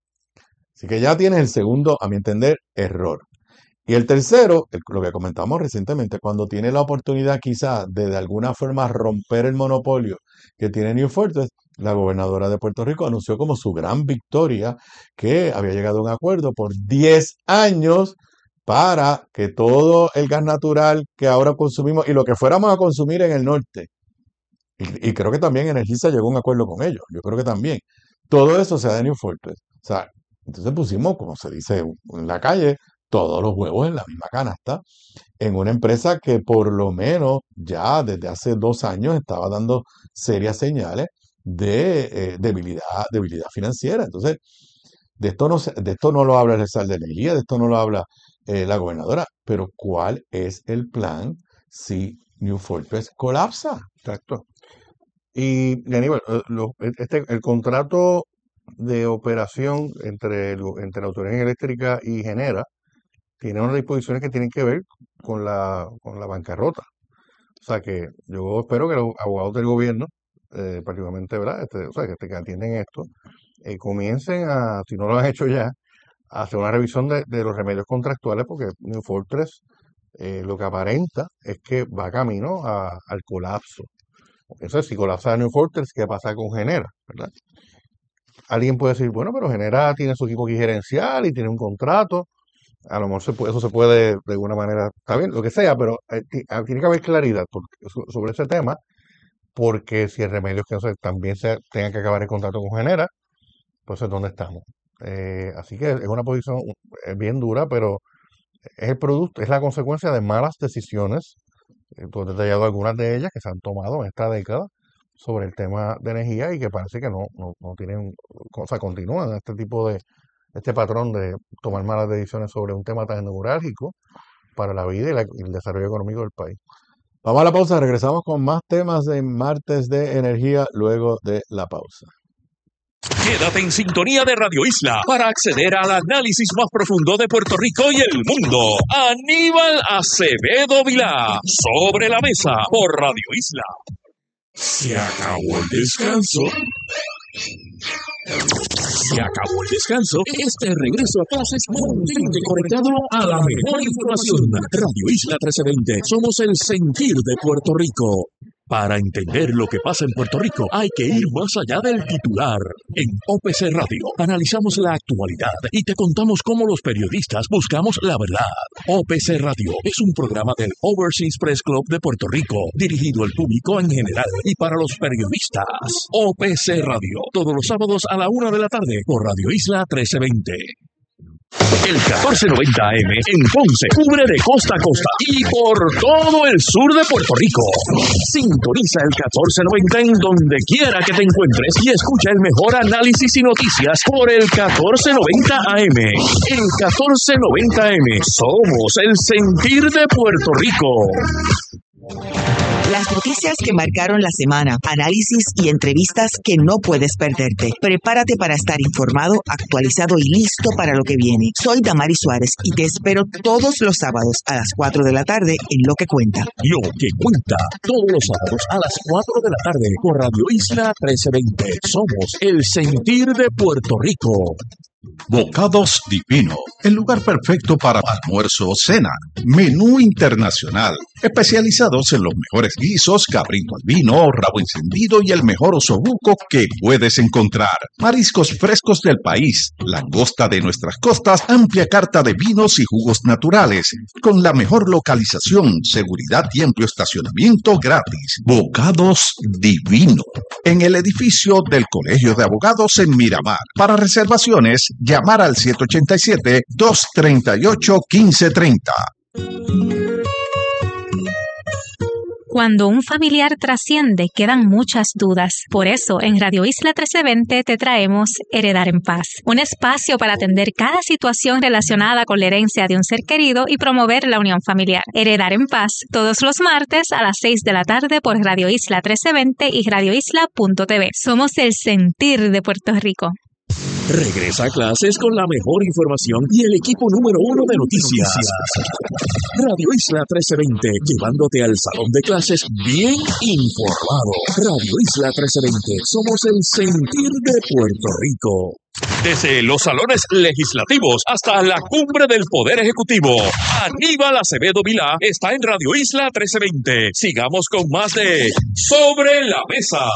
[SPEAKER 2] Así que ya tienes el segundo, a mi entender, error. Y el tercero, el- lo que comentamos recientemente, cuando tiene la oportunidad quizás de de alguna forma romper el monopolio que tiene New Fortress, la gobernadora de Puerto Rico anunció como su gran victoria que había llegado a un acuerdo por diez años para que todo el gas natural que ahora consumimos y lo que fuéramos a consumir en el norte, y, y creo que también Energisa llegó a un acuerdo con ellos, yo creo que también, todo eso se da de New Fortress. O sea, entonces pusimos, como se dice en la calle, todos los huevos en la misma canasta, en una empresa que por lo menos ya desde hace dos años estaba dando serias señales de eh, debilidad, debilidad financiera. Entonces, de esto no, se- de esto no lo habla el Sal de Energía, de esto no lo habla eh, la gobernadora, pero ¿cuál es el plan si New Fortress colapsa?
[SPEAKER 3] Exacto. Y, y Aníbal, eh, lo- e- este, el contrato de operación entre, el- entre la Autoridad Eléctrica y Genera tiene unas disposiciones que tienen que ver con la, con la bancarrota. O sea que yo espero que los abogados del gobierno, eh, particularmente, ¿verdad? Este, o sea, que, este, que atienden esto, eh, comiencen a, si no lo han hecho ya, a hacer una revisión de, de los remedios contractuales, porque New Fortress eh, lo que aparenta es que va camino a- al colapso. Entonces, si colapsa New Fortress, ¿qué pasa con Genera? ¿Verdad? Alguien puede decir, bueno, pero Genera tiene su equipo aquí gerencial y tiene un contrato. A lo mejor se puede- eso se puede de alguna manera, está bien, lo que sea, pero eh, ti- ah, tiene que haber claridad por- so- sobre ese tema, porque si el remedio es que no sé, también se tenga que acabar el contrato con Genera, entonces ¿dónde estamos? Eh, así que es una posición eh, bien dura, pero es el producto, es la consecuencia de malas decisiones. Eh, Tú has detallado algunas de ellas que se han tomado en esta década sobre el tema de energía y que parece que no, no, no tienen, o sea, continúan este tipo de, este patrón de tomar malas decisiones sobre un tema tan neurálgico para la vida y, la- y el desarrollo económico del país.
[SPEAKER 2] Vamos a la pausa, regresamos con más temas de Martes de Energía luego de la pausa.
[SPEAKER 1] Quédate en sintonía de Radio Isla para acceder al análisis más profundo de Puerto Rico y el mundo. Aníbal Acevedo Vilá, Sobre la Mesa, por Radio Isla. Se acabó el descanso. Se acabó el descanso. Este regreso a clases mantente conectado a la mejor información. Radio Isla trece veinte. Somos el sentir de Puerto Rico. Para entender lo que pasa en Puerto Rico, hay que ir más allá del titular. En O P C Radio analizamos la actualidad y te contamos cómo los periodistas buscamos la verdad. O P C Radio es un programa del Overseas Press Club de Puerto Rico, dirigido al público en general y para los periodistas. O P C Radio, todos los sábados a la una de la tarde por Radio Isla trece veinte. El catorce noventa A M en Ponce cubre de costa a costa y por todo el sur de Puerto Rico. Sintoniza el catorce noventa en donde quiera que te encuentres y escucha el mejor análisis y noticias por el catorce noventa A M. El catorce noventa A M. Somos el sentir de Puerto Rico.
[SPEAKER 4] Las noticias que marcaron la semana, análisis y entrevistas que no puedes perderte. Prepárate para estar informado, actualizado y listo para lo que viene. Soy Damari Suárez y te espero todos los sábados a las cuatro de la tarde en Lo que Cuenta.
[SPEAKER 1] Lo que Cuenta, todos los sábados a las cuatro de la tarde por Radio Isla trece veinte. Somos el sentir de Puerto Rico.
[SPEAKER 5] Bocados Divino, el lugar perfecto para almuerzo o cena. Menú internacional, especializados en los mejores guisos, cabrito al vino, rabo encendido y el mejor osobuco que puedes encontrar. Mariscos frescos del país, langosta de nuestras costas, amplia carta de vinos y jugos naturales, con la mejor localización, seguridad y amplio estacionamiento gratis. Bocados Divino, en el edificio del Colegio de Abogados en Miramar. Para reservaciones, llamar al siete ocho siete, dos tres ocho, uno cinco tres cero.
[SPEAKER 6] Cuando un familiar trasciende, quedan muchas dudas. Por eso, en Radio Isla trece veinte te traemos Heredar en Paz, un espacio para atender cada situación relacionada con la herencia de un ser querido y promover la unión familiar. Heredar en Paz, todos los martes a las seis de la tarde por Radio Isla trece veinte y radio isla punto t v. Somos el sentir de Puerto Rico.
[SPEAKER 1] Regresa a clases con la mejor información y el equipo número uno de noticias. Radio Isla trece veinte, llevándote al salón de clases bien informado. Radio Isla trece veinte, somos el sentir de Puerto Rico. Desde los salones legislativos hasta la cumbre del Poder Ejecutivo, Aníbal Acevedo Vilá está en Radio Isla trece veinte. Sigamos con más de Sobre la Mesa.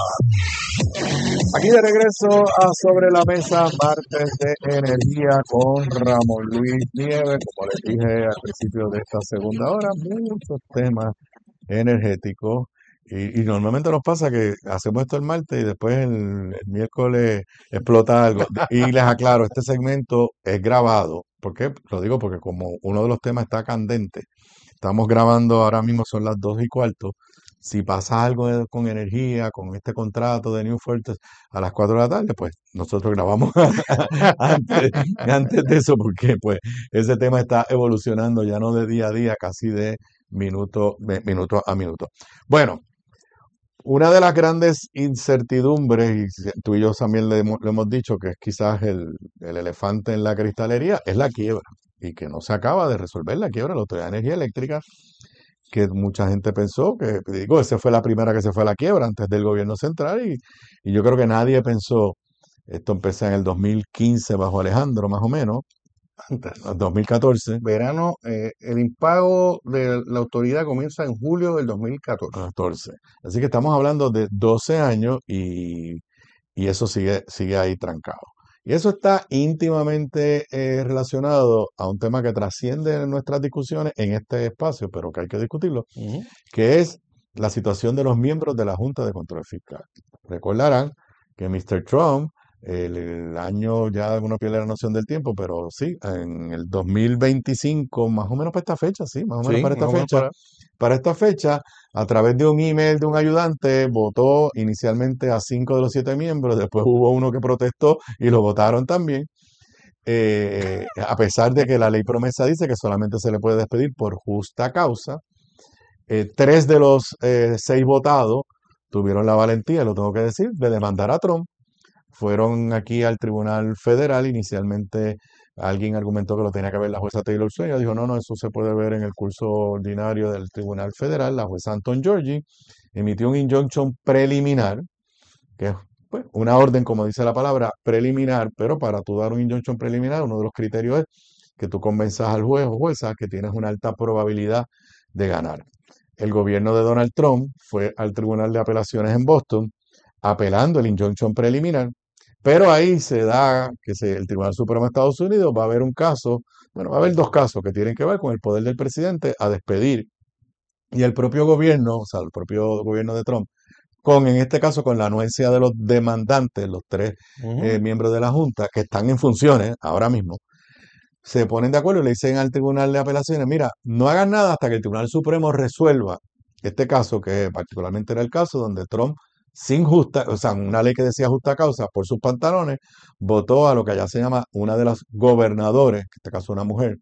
[SPEAKER 2] Aquí de regreso a Sobre la Mesa, martes de energía con Ramón Luis Nieves. Como les dije al principio de esta segunda hora, muchos temas energéticos. Y, y normalmente nos pasa que hacemos esto el martes y después el, el miércoles explota algo. Y les aclaro, este segmento es grabado. ¿Por qué? Lo digo porque como uno de los temas está candente, estamos grabando ahora mismo, son las dos y cuarto. Si pasa algo de- con energía, con este contrato de New Fortress a las cuatro de la tarde, pues nosotros grabamos antes, antes de eso, porque pues ese tema está evolucionando ya no de día a día, casi de minuto, de minuto a minuto. Bueno, una de las grandes incertidumbres, y si- tú y yo también le hemos, le hemos dicho que es quizás el, el elefante en la cristalería, es la quiebra, y que no se acaba de resolver la quiebra de la Autoridad de Energía Eléctrica, que mucha gente pensó que, digo, esa fue la primera que se fue a la quiebra antes del gobierno central, y, y yo creo que nadie pensó, esto empezó en el dos mil quince bajo Alejandro, más o menos, antes, ¿no? dos mil catorce,
[SPEAKER 3] Verano, eh, el impago de la autoridad comienza en julio del dos mil catorce.
[SPEAKER 2] catorce. Así que estamos hablando de doce años y, y eso sigue, sigue ahí trancado. Y eso está íntimamente eh, relacionado a un tema que trasciende nuestras discusiones en este espacio, pero que hay que discutirlo,
[SPEAKER 3] Ujú.
[SPEAKER 2] que es la situación de los miembros de la Junta de Control Fiscal. Recordarán que mister Trump, el, el año, ya uno pierde la noción del tiempo, pero sí, en el dos mil veinticinco, más o menos para esta fecha, sí, más o menos
[SPEAKER 3] Sí,
[SPEAKER 2] para esta
[SPEAKER 3] más o menos
[SPEAKER 2] fecha,
[SPEAKER 3] para-
[SPEAKER 2] para esta fecha, a través de un email de un ayudante, votó inicialmente a cinco de los siete miembros, después hubo uno que protestó y lo votaron también, eh, a pesar de que la ley promesa dice que solamente se le puede despedir por justa causa. Eh, tres de los eh, seis votados tuvieron la valentía, lo tengo que decir, de demandar a Trump. Fueron aquí al Tribunal Federal. Inicialmente alguien argumentó que lo tenía que ver la jueza Taylor Swain. Ella dijo, no, no, eso se puede ver en el curso ordinario del Tribunal Federal. La jueza Anton Georgi emitió un injunction preliminar, que es pues, una orden, como dice la palabra, preliminar, pero para tú dar un injunction preliminar, uno de los criterios es que tú convenzas al juez o jueza que tienes una alta probabilidad de ganar. El gobierno de Donald Trump fue al Tribunal de Apelaciones en Boston apelando el injunction preliminar, pero ahí se da que se, el Tribunal Supremo de Estados Unidos va a haber un caso, bueno, va a haber dos casos que tienen que ver con el poder del presidente a despedir y el propio gobierno, o sea, el propio gobierno de Trump, con, en este caso, con la anuencia de los demandantes, los tres
[SPEAKER 3] Ujú.
[SPEAKER 2] eh, miembros de la Junta que están en funciones ahora mismo, se ponen de acuerdo y le dicen al Tribunal de Apelaciones, mira, no hagan nada hasta que el Tribunal Supremo resuelva este caso, que particularmente era el caso donde Trump, sin justa, o sea, una ley que decía justa causa por sus pantalones, votó a lo que allá se llama una de las gobernadores, en este caso una mujer,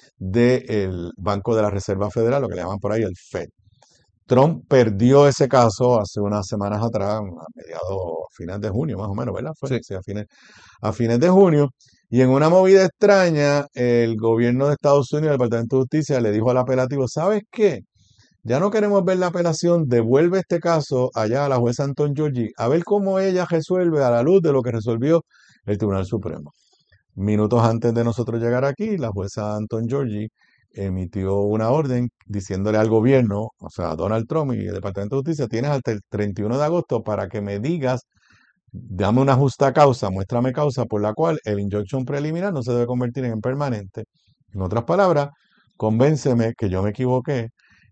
[SPEAKER 2] del Banco de la Reserva Federal, lo que le llaman por ahí el Fed. Trump perdió ese caso hace unas semanas atrás, a mediados, a fines de junio más o menos, ¿verdad? Fue,
[SPEAKER 3] Sí.
[SPEAKER 2] sí, a fines, a fines de junio. Y en una movida extraña, el gobierno de Estados Unidos, el Departamento de Justicia, le dijo al apelativo, ¿sabes qué? Ya no queremos ver la apelación, devuelve este caso allá a la jueza Anton Georgi, a ver cómo ella resuelve a la luz de lo que resolvió el Tribunal Supremo. Minutos antes de nosotros llegar aquí, la jueza Anton Georgi emitió una orden diciéndole al gobierno, o sea, a Donald Trump y el Departamento de Justicia, tienes hasta el treinta y uno de agosto para que me digas, dame una justa causa, muéstrame causa por la cual el injunction preliminar no se debe convertir en permanente. En otras palabras, convénceme que yo me equivoqué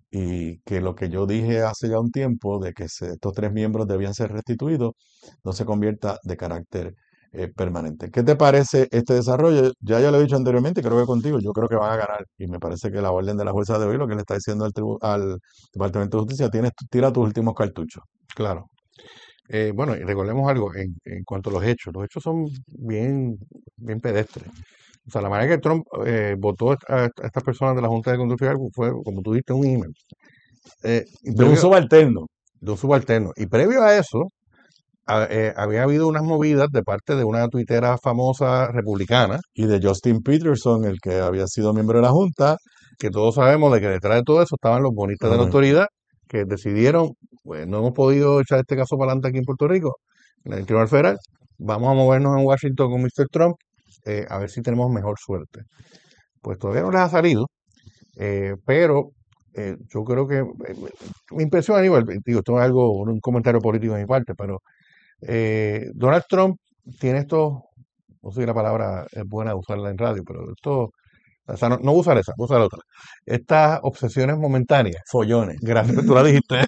[SPEAKER 2] y que lo que yo dije hace ya un tiempo de que se- estos tres miembros debían ser restituidos no se convierta de carácter eh, permanente. ¿Qué te parece este desarrollo? Ya yo lo he dicho anteriormente, creo que contigo, yo creo que van a ganar y me parece que la orden de la jueza de hoy, lo que le está diciendo al, tribu- al Departamento de Justicia, tienes, tira tus últimos cartuchos.
[SPEAKER 3] Claro. Eh, bueno, y recordemos algo en, en cuanto a los hechos. Los hechos son bien, bien pedestres. O sea, la manera que Trump eh, votó a, a estas personas de la Junta de Control Fiscal fue, como tú dijiste, un email. Eh, y
[SPEAKER 2] De un
[SPEAKER 3] previo-
[SPEAKER 2] subalterno.
[SPEAKER 3] de un subalterno. Y previo a eso, a- eh, había habido unas movidas de parte de una tuitera famosa republicana,
[SPEAKER 2] Y de Justin Peterson, el que había sido miembro de la Junta.
[SPEAKER 3] que todos sabemos de que detrás de todo eso estaban los bonistas de la
[SPEAKER 2] Ajá.
[SPEAKER 3] autoridad, que decidieron, pues no hemos podido echar este caso para adelante aquí en Puerto Rico, en el Tribunal Federal, vamos a movernos en Washington con mister Trump, eh, a ver si tenemos mejor suerte. Pues todavía no les ha salido, eh, pero eh, yo creo que, eh, mi impresión a nivel, digo, esto es algo, un comentario político de mi parte, pero eh, Donald Trump tiene estos, no sé si la palabra es buena usarla en radio, pero esto, o sea, no, no usar esa, usar otra. Estas obsesiones momentáneas.
[SPEAKER 2] Follones.
[SPEAKER 3] Gracias, tú la dijiste.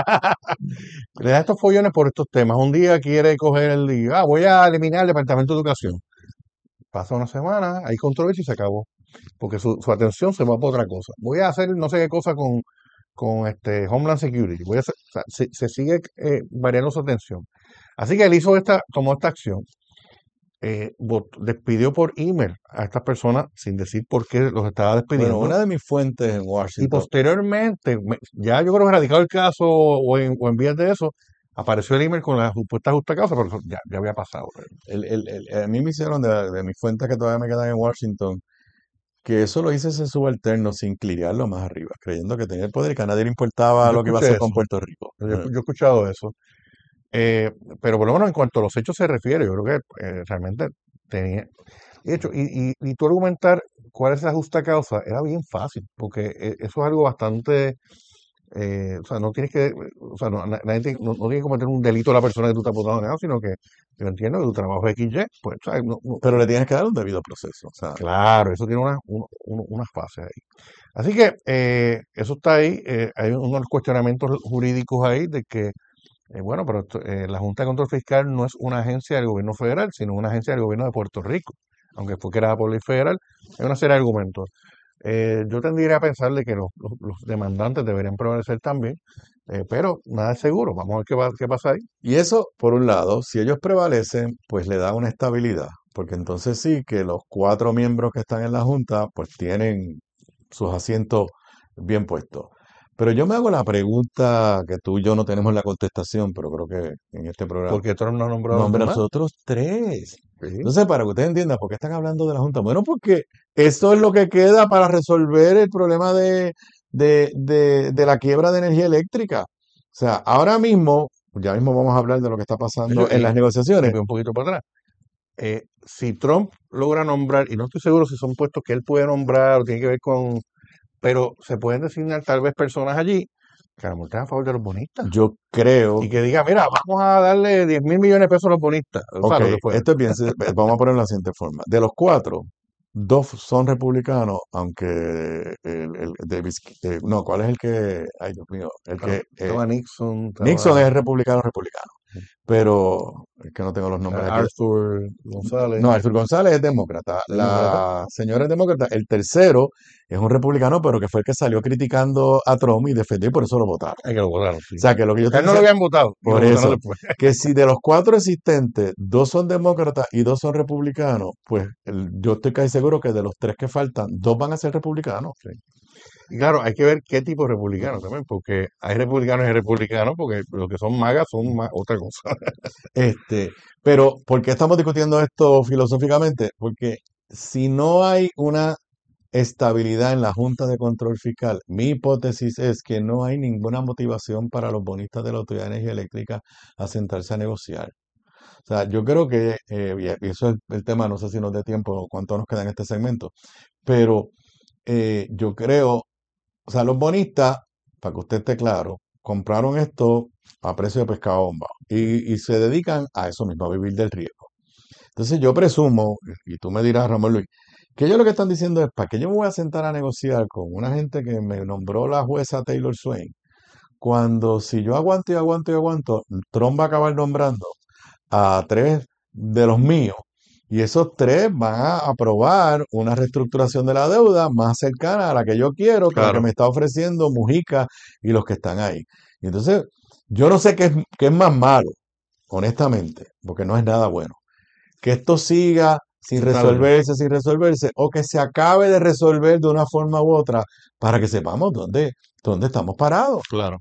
[SPEAKER 3] Le da estos follones por estos temas. Un día quiere coger el y, ah, voy a eliminar el Departamento de Educación. Pasa una semana, hay controversia y se acabó. Porque su, su atención se va para otra cosa. Voy a hacer no sé qué cosa con, con este Homeland Security. Voy a hacer- o sea, se, se sigue eh, variando su atención. Así que él hizo esta, tomó esta acción. Eh, vot- despidió por email a estas personas sin decir por qué los estaba despidiendo.
[SPEAKER 2] Bueno, una de mis fuentes en
[SPEAKER 3] Y
[SPEAKER 2] Washington,
[SPEAKER 3] posteriormente, me- ya yo creo que radicado el caso o en, o en vías de eso, apareció el email con la supuesta justa causa, pero eso ya, ya había pasado.
[SPEAKER 2] el- el- el- a mí me hicieron de, de mis fuentes que todavía me quedan en Washington, que eso lo hice ese subalterno sin cliriarlo más arriba, creyendo que tenía el poder y que a nadie le importaba
[SPEAKER 3] Yo
[SPEAKER 2] lo que iba a
[SPEAKER 3] escuché
[SPEAKER 2] hacer con
[SPEAKER 3] eso.
[SPEAKER 2] Puerto Rico.
[SPEAKER 3] Yo,
[SPEAKER 2] Eh,
[SPEAKER 3] yo he escuchado eso. Eh, pero por lo menos en cuanto a los hechos se refiere, yo creo que eh, realmente tenía. De hecho, y, y, y tú argumentar cuál es la justa causa era bien fácil, porque eh, eso es algo bastante. Eh, o sea, no tienes que. O sea, no, na- nadie tiene- no, no tiene que cometer un delito a la persona que tú estás votando, nada, sino que yo entiendo que tu trabajo es equis ye, pues, ¿sabes? No- no-
[SPEAKER 2] Pero le tienes que dar un debido proceso. O sea,
[SPEAKER 3] Claro, eso tiene una, un- un- unas fases ahí. Así que eh, eso está ahí. Eh, hay unos cuestionamientos jurídicos ahí de que, eh, bueno, pero esto, eh, la Junta de Control Fiscal no es una agencia del gobierno federal, sino una agencia del gobierno de Puerto Rico. Aunque fue creada por ley federal, hay una serie de argumentos. Eh, yo tendría a pensar de que los, los- los demandantes deberían prevalecer también, eh, pero nada es seguro. Vamos a ver qué, va- qué pasa ahí.
[SPEAKER 2] y eso, por un lado, si ellos prevalecen, pues le da una estabilidad, porque entonces sí que los cuatro miembros que están en la Junta, pues tienen sus asientos bien puestos. Pero yo me hago la pregunta que tú y yo no tenemos la contestación, pero creo que en este programa
[SPEAKER 3] Porque Trump no ha nombrado a los
[SPEAKER 2] nombra a
[SPEAKER 3] demás.
[SPEAKER 2] nosotros tres.
[SPEAKER 3] Sí.
[SPEAKER 2] Entonces, para que ustedes entiendan, ¿por qué están hablando de la Junta? Bueno, porque esto es lo que queda para resolver el problema de, de, de, de la quiebra de energía eléctrica. O sea, ahora mismo, ya mismo vamos a hablar de lo que está pasando
[SPEAKER 3] Oye,
[SPEAKER 2] en
[SPEAKER 3] y-
[SPEAKER 2] las
[SPEAKER 3] y
[SPEAKER 2] negociaciones.
[SPEAKER 3] voy un poquito para atrás. Eh, si Trump logra nombrar, y no estoy seguro si son puestos que él puede nombrar o tiene que ver con, pero se pueden designar tal vez personas allí que a lo mejor estén a favor de los bonistas.
[SPEAKER 2] Yo creo,
[SPEAKER 3] Y que diga, mira, vamos a darle diez mil millones de pesos a los bonistas. O sea,
[SPEAKER 2] ok,
[SPEAKER 3] lo que fuera.
[SPEAKER 2] esto es bien, se- vamos a ponerlo de la siguiente forma. De los cuatro, dos son republicanos, aunque el, el Davis, eh, no, ¿cuál es el que, ay Dios mío, el que, eh,
[SPEAKER 3] Estaba Nixon, estaba
[SPEAKER 2] Nixon es republicano, republicano, pero es que no tengo los nombres aquí.
[SPEAKER 3] Arthur González.
[SPEAKER 2] No, Arthur González es demócrata.
[SPEAKER 3] ¿Es
[SPEAKER 2] La
[SPEAKER 3] demócrata?
[SPEAKER 2] señora es demócrata. El tercero es un republicano, pero que fue el que salió criticando a Trump y defendió y por eso lo votaron.
[SPEAKER 3] Hay que lo votaron, sí.
[SPEAKER 2] O sea, que lo que yo
[SPEAKER 3] A él
[SPEAKER 2] estoy
[SPEAKER 3] no lo
[SPEAKER 2] diciendo,
[SPEAKER 3] habían votado. y
[SPEAKER 2] por
[SPEAKER 3] lo votaron
[SPEAKER 2] eso,
[SPEAKER 3] después.
[SPEAKER 2] que si de los cuatro existentes, dos son demócratas y dos son republicanos, pues el- yo estoy casi seguro que de los tres que faltan, dos van a ser republicanos.
[SPEAKER 3] Y claro, hay que ver qué tipo de republicanos también, porque hay republicanos y republicanos, porque los que son magas son ma- otra cosa.
[SPEAKER 2] Este, pero, ¿por qué estamos discutiendo esto filosóficamente? Porque si no hay una estabilidad en la Junta de Control Fiscal, mi hipótesis es que no hay ninguna motivación para los bonistas de la Autoridad de Energía Eléctrica a sentarse a negociar. O sea, yo creo que, eh, y eso es el tema, no sé si nos dé tiempo o cuánto nos queda en este segmento, pero eh, yo creo, o sea, los bonistas, para que usted esté claro, compraron esto a precio de pescado bombado y, y se dedican a eso mismo, a vivir del riesgo. Entonces yo presumo, y tú me dirás, Ramón Luis, que ellos lo que están diciendo es, ¿para qué yo me voy a sentar a negociar con una gente que me nombró la jueza Taylor Swain? Cuando si yo aguanto y aguanto y aguanto, Trump va a acabar nombrando a tres de los míos y esos tres van a aprobar una reestructuración de la deuda más cercana a la que yo quiero, que la que
[SPEAKER 3] Claro.
[SPEAKER 2] me está ofreciendo Mujica y los que están ahí. Y entonces, yo no sé qué es, qué es más malo, honestamente, porque no es nada bueno. Que esto siga sin
[SPEAKER 3] Tal vez.
[SPEAKER 2] resolverse, sin resolverse, o que se acabe de resolver de una forma u otra para que sepamos dónde, dónde estamos parados.
[SPEAKER 3] Claro.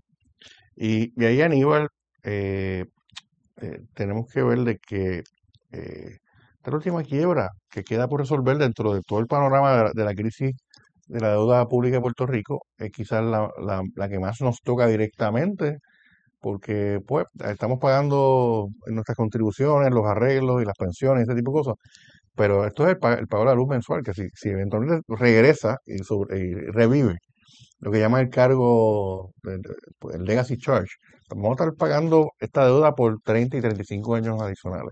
[SPEAKER 3] Y, y ahí, Aníbal, eh, eh, tenemos que ver de que eh, esta última quiebra que queda por resolver dentro de todo el panorama de la, de la crisis de la deuda pública de Puerto Rico es quizás la, la, la que más nos toca directamente, porque pues estamos pagando nuestras contribuciones, los arreglos y las pensiones, ese tipo de cosas. Pero esto es el, pa- el pago de la luz mensual, que si, si eventualmente regresa y, sobre- y revive lo que llama el cargo, de- de- pues, el legacy charge, vamos a estar pagando esta deuda por treinta y treinta y cinco años adicionales.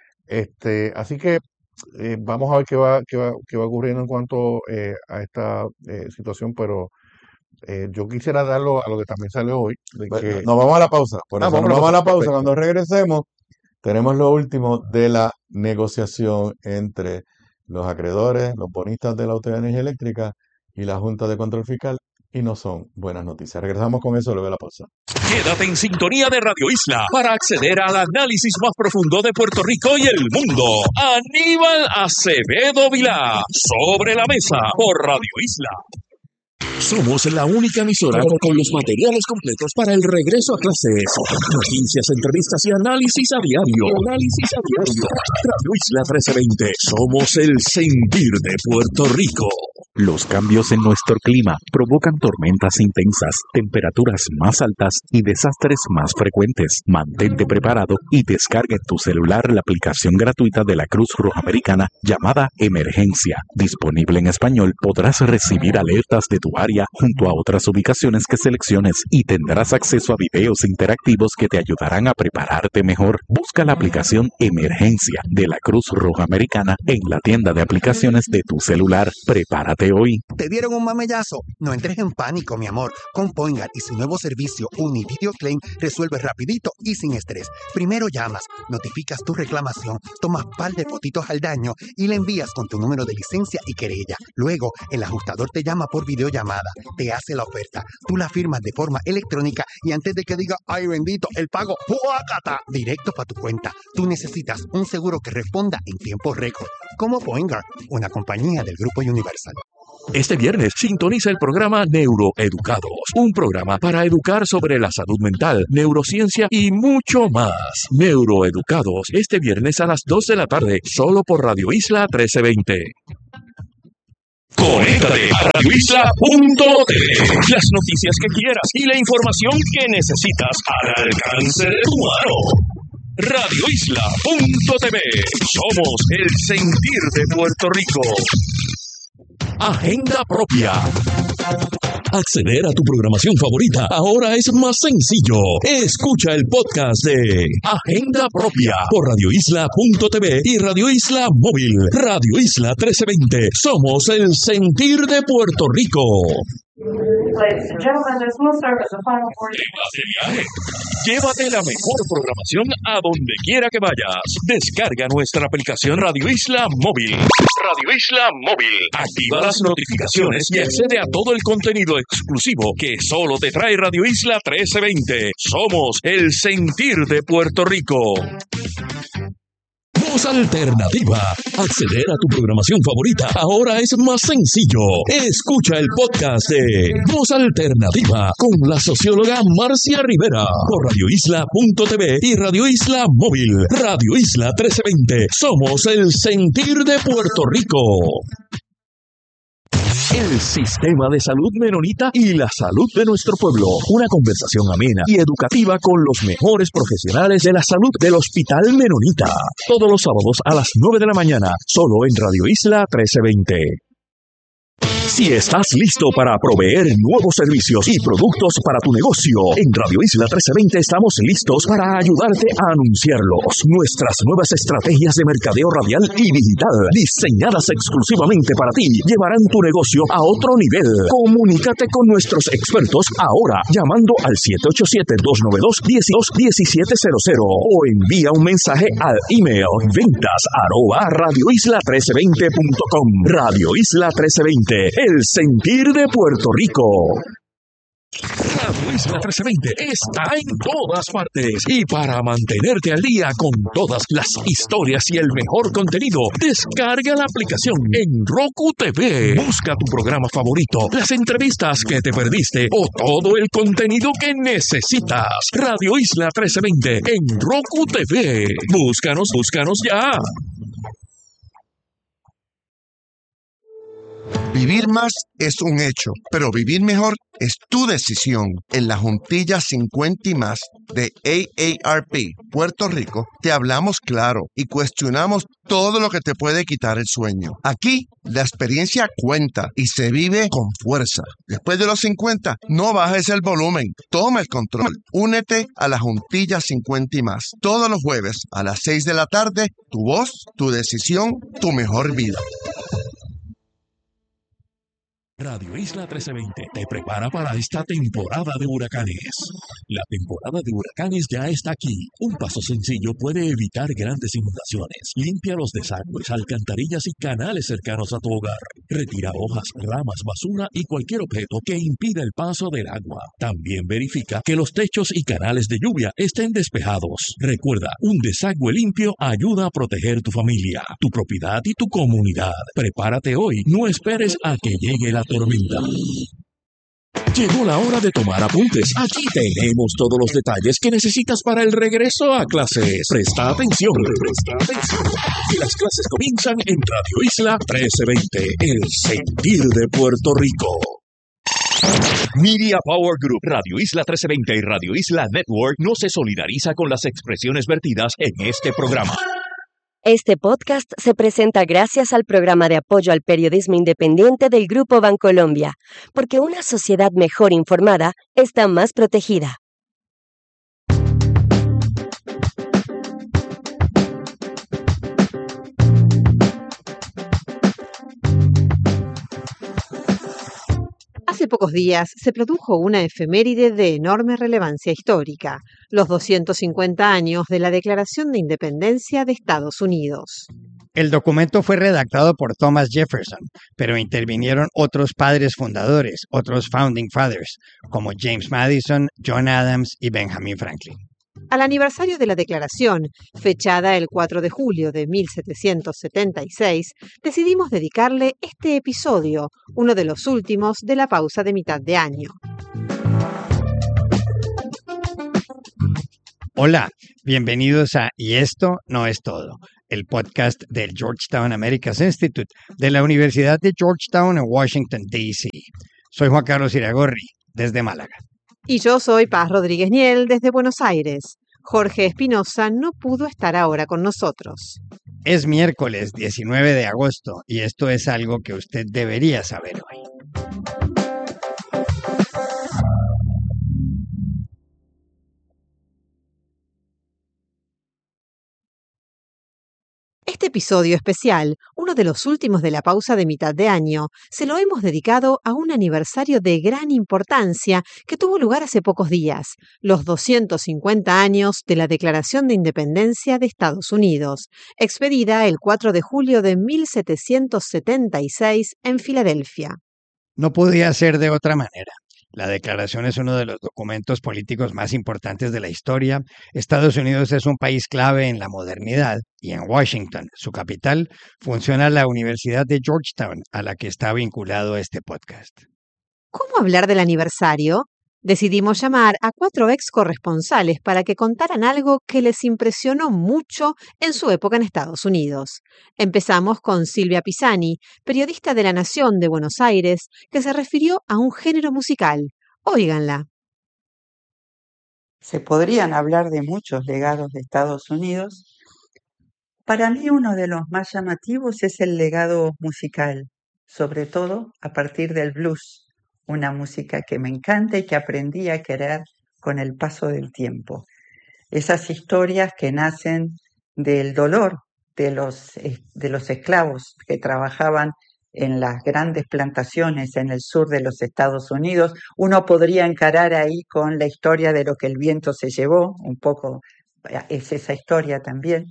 [SPEAKER 3] Este, así que eh, vamos a ver qué va, qué va, qué va ocurriendo en cuanto eh, a esta eh, situación, pero eh, yo quisiera darlo a lo que también salió hoy, de
[SPEAKER 2] Bueno,
[SPEAKER 3] que
[SPEAKER 2] nos vamos a la pausa. Por
[SPEAKER 3] Ah,
[SPEAKER 2] eso nos
[SPEAKER 3] vamos a la
[SPEAKER 2] vamos a la
[SPEAKER 3] pausa,
[SPEAKER 2] pausa.
[SPEAKER 3] perfecto.
[SPEAKER 2] Cuando regresemos, tenemos lo último de la negociación entre los acreedores, los bonistas de la Autoridad de Energía Eléctrica y la Junta de Control Fiscal. Y no son buenas noticias. Regresamos con eso luego de la pausa.
[SPEAKER 1] Quédate en sintonía de Radio Isla para acceder al análisis más profundo de Puerto Rico y el mundo. Aníbal Acevedo Vilá, sobre la mesa por Radio Isla. Somos la única emisora con los materiales completos para el regreso a clases. Noticias, entrevistas y análisis a diario. Análisis a diario. Radio Isla trece veinte. Somos el sentir de Puerto Rico.
[SPEAKER 7] Los cambios en nuestro clima provocan tormentas intensas, temperaturas más altas y desastres más frecuentes. Mantente preparado y descarga en tu celular la aplicación gratuita de la Cruz Roja Americana llamada Emergencia. Disponible en español, podrás recibir alertas de tu área junto a otras ubicaciones que selecciones y tendrás acceso a videos interactivos que te ayudarán a prepararte mejor. Busca la aplicación Emergencia de la Cruz Roja Americana en la tienda de aplicaciones de tu celular. Prepárate hoy.
[SPEAKER 8] ¿Te dieron un mamellazo? No entres en pánico, mi amor. Con Poingar y su nuevo servicio Univideo Claim resuelve rapidito y sin estrés. Primero llamas, notificas tu reclamación, tomas par de fotitos al daño y le envías con tu número de licencia y querella. Luego, el ajustador te llama por videollamada, te hace la oferta, tú la firmas de forma electrónica y antes de que diga, ¡ay bendito! El pago, ¡huácata! Directo para tu cuenta. Tú necesitas un seguro que responda en tiempo récord. Como Poingar, una compañía del Grupo Universal.
[SPEAKER 1] Este viernes sintoniza el programa Neuroeducados, un programa para educar sobre la salud mental, neurociencia y mucho más. Neuroeducados, este viernes a las dos de la tarde, solo por Radio Isla trece veinte. Conéctate a radio isla punto t v. Las noticias que quieras y la información que necesitas al alcance de tu mano. radio isla punto t v. Somos el sentir de Puerto Rico. Agenda propia. Acceder a tu programación favorita ahora es más sencillo. Escucha el podcast de Agenda Propia por radio isla punto t v y Radio Isla Móvil. Radio Isla trece veinte. Somos el sentir de Puerto Rico.
[SPEAKER 9] Ladies and gentlemen, this will serve as a final portion.
[SPEAKER 1] Llévate la mejor programación a donde quiera que vayas. Descarga nuestra aplicación Radio Isla Móvil. Radio Isla Móvil. Activa las notificaciones y accede a todo el contenido exclusivo que solo te trae Radio Isla trece veinte. Somos el sentir de Puerto Rico. Voz Alternativa. Acceder a tu programación favorita ahora es más sencillo. Escucha el podcast de Voz Alternativa con la socióloga Marcia Rivera por radio isla punto t v y Radio Isla Móvil. Radio Isla trece veinte. Somos el sentir de Puerto Rico. El sistema de salud menonita y la salud de nuestro pueblo. Una conversación amena y educativa con los mejores profesionales de la salud del Hospital Menonita. Todos los sábados a las nueve de la mañana, solo en Radio Isla trece veinte. Si estás listo para proveer nuevos servicios y productos para tu negocio, en Radio Isla trece veinte estamos listos para ayudarte a anunciarlos. Nuestras nuevas estrategias de mercadeo radial y digital, diseñadas exclusivamente para ti, llevarán tu negocio a otro nivel. Comunícate con nuestros expertos ahora, llamando al siete ocho siete, dos nueve dos, uno dos uno siete cero cero o envía un mensaje al email ventas arroba radio isla trece veinte punto com. Radio Isla trece veinte. El sentir de Puerto Rico. Radio Isla trece veinte está en todas partes y para mantenerte al día con todas las historias y el mejor contenido, descarga la aplicación en Roku T V. Busca tu programa favorito, las entrevistas que te perdiste o todo el contenido que necesitas. Radio Isla trece veinte en Roku T V. Búscanos, búscanos ya.
[SPEAKER 10] Vivir más es un hecho, pero vivir mejor es tu decisión. En la Juntilla cincuenta y más de A A R P Puerto Rico, te hablamos claro y cuestionamos todo lo que te puede quitar el sueño. Aquí, la experiencia cuenta y se vive con fuerza. Después de los cincuenta, no bajes el volumen, toma el control. Únete a la Juntilla cincuenta y más. Todos los jueves a las seis de la tarde, tu voz, tu decisión, tu mejor vida.
[SPEAKER 1] Radio Isla trece veinte te prepara para esta temporada de huracanes. La temporada de huracanes ya está aquí. Un paso sencillo puede evitar grandes inundaciones. Limpia los desagües, alcantarillas y canales cercanos a tu hogar. Retira hojas, ramas, basura y cualquier objeto que impida el paso del agua. También verifica que los techos y canales de lluvia estén despejados. Recuerda, un desagüe limpio ayuda a proteger tu familia, tu propiedad y tu comunidad. Prepárate hoy. No esperes a que llegue la tormenta. Llegó la hora de tomar apuntes. Aquí tenemos todos los detalles que necesitas para el regreso a clases. Presta atención. Presta atención. Que las clases comienzan en Radio Isla trece veinte, el sentir de Puerto Rico. Media Power Group, Radio Isla trece veinte y Radio Isla Network no se solidariza con las expresiones vertidas en este programa.
[SPEAKER 11] Este podcast se presenta gracias al programa de apoyo al periodismo independiente del Grupo Bancolombia, porque una sociedad mejor informada está más protegida.
[SPEAKER 12] Hace pocos días se produjo una efeméride de enorme relevancia histórica, los doscientos cincuenta años de la Declaración de Independencia de Estados Unidos.
[SPEAKER 13] El documento fue redactado por Thomas Jefferson, pero intervinieron otros padres fundadores, otros founding fathers, como James Madison, John Adams y Benjamin Franklin.
[SPEAKER 12] Al aniversario de la Declaración, fechada el cuatro de julio de mil setecientos setenta y seis, decidimos dedicarle este episodio, uno de los últimos de la pausa de mitad de año.
[SPEAKER 13] Hola, bienvenidos a Y esto no es todo, el podcast del Georgetown Americas Institute de la Universidad de Georgetown en Washington, D C Soy Juan Carlos Iragorri, desde Málaga.
[SPEAKER 12] Y yo soy Paz Rodríguez Niel, desde Buenos Aires. Jorge Espinosa no pudo estar ahora con nosotros.
[SPEAKER 13] Es miércoles diecinueve de agosto y esto es algo que usted debería saber hoy.
[SPEAKER 12] Este episodio especial, uno de los últimos de la pausa de mitad de año, se lo hemos dedicado a un aniversario de gran importancia que tuvo lugar hace pocos días, los doscientos cincuenta años de la Declaración de Independencia de Estados Unidos, expedida el cuatro de julio de mil setecientos setenta y seis en Filadelfia.
[SPEAKER 13] No podía ser de otra manera. La Declaración es uno de los documentos políticos más importantes de la historia. Estados Unidos es un país clave en la modernidad y en Washington, su capital, funciona la Universidad de Georgetown, a la que está vinculado este podcast.
[SPEAKER 12] ¿Cómo hablar del aniversario? Decidimos llamar a cuatro ex corresponsales para que contaran algo que les impresionó mucho en su época en Estados Unidos. Empezamos con Silvia Pisani, periodista de La Nación de Buenos Aires, que se refirió a un género musical. Óiganla.
[SPEAKER 14] Se podrían hablar de muchos legados de Estados Unidos. Para mí uno de los más llamativos es el legado musical, sobre todo a partir del blues. Una música que me encanta y que aprendí a querer con el paso del tiempo. Esas historias que nacen del dolor de los, de los esclavos que trabajaban en las grandes plantaciones en el sur de los Estados Unidos, uno podría encarar ahí con la historia de lo que el viento se llevó, un poco es esa historia también.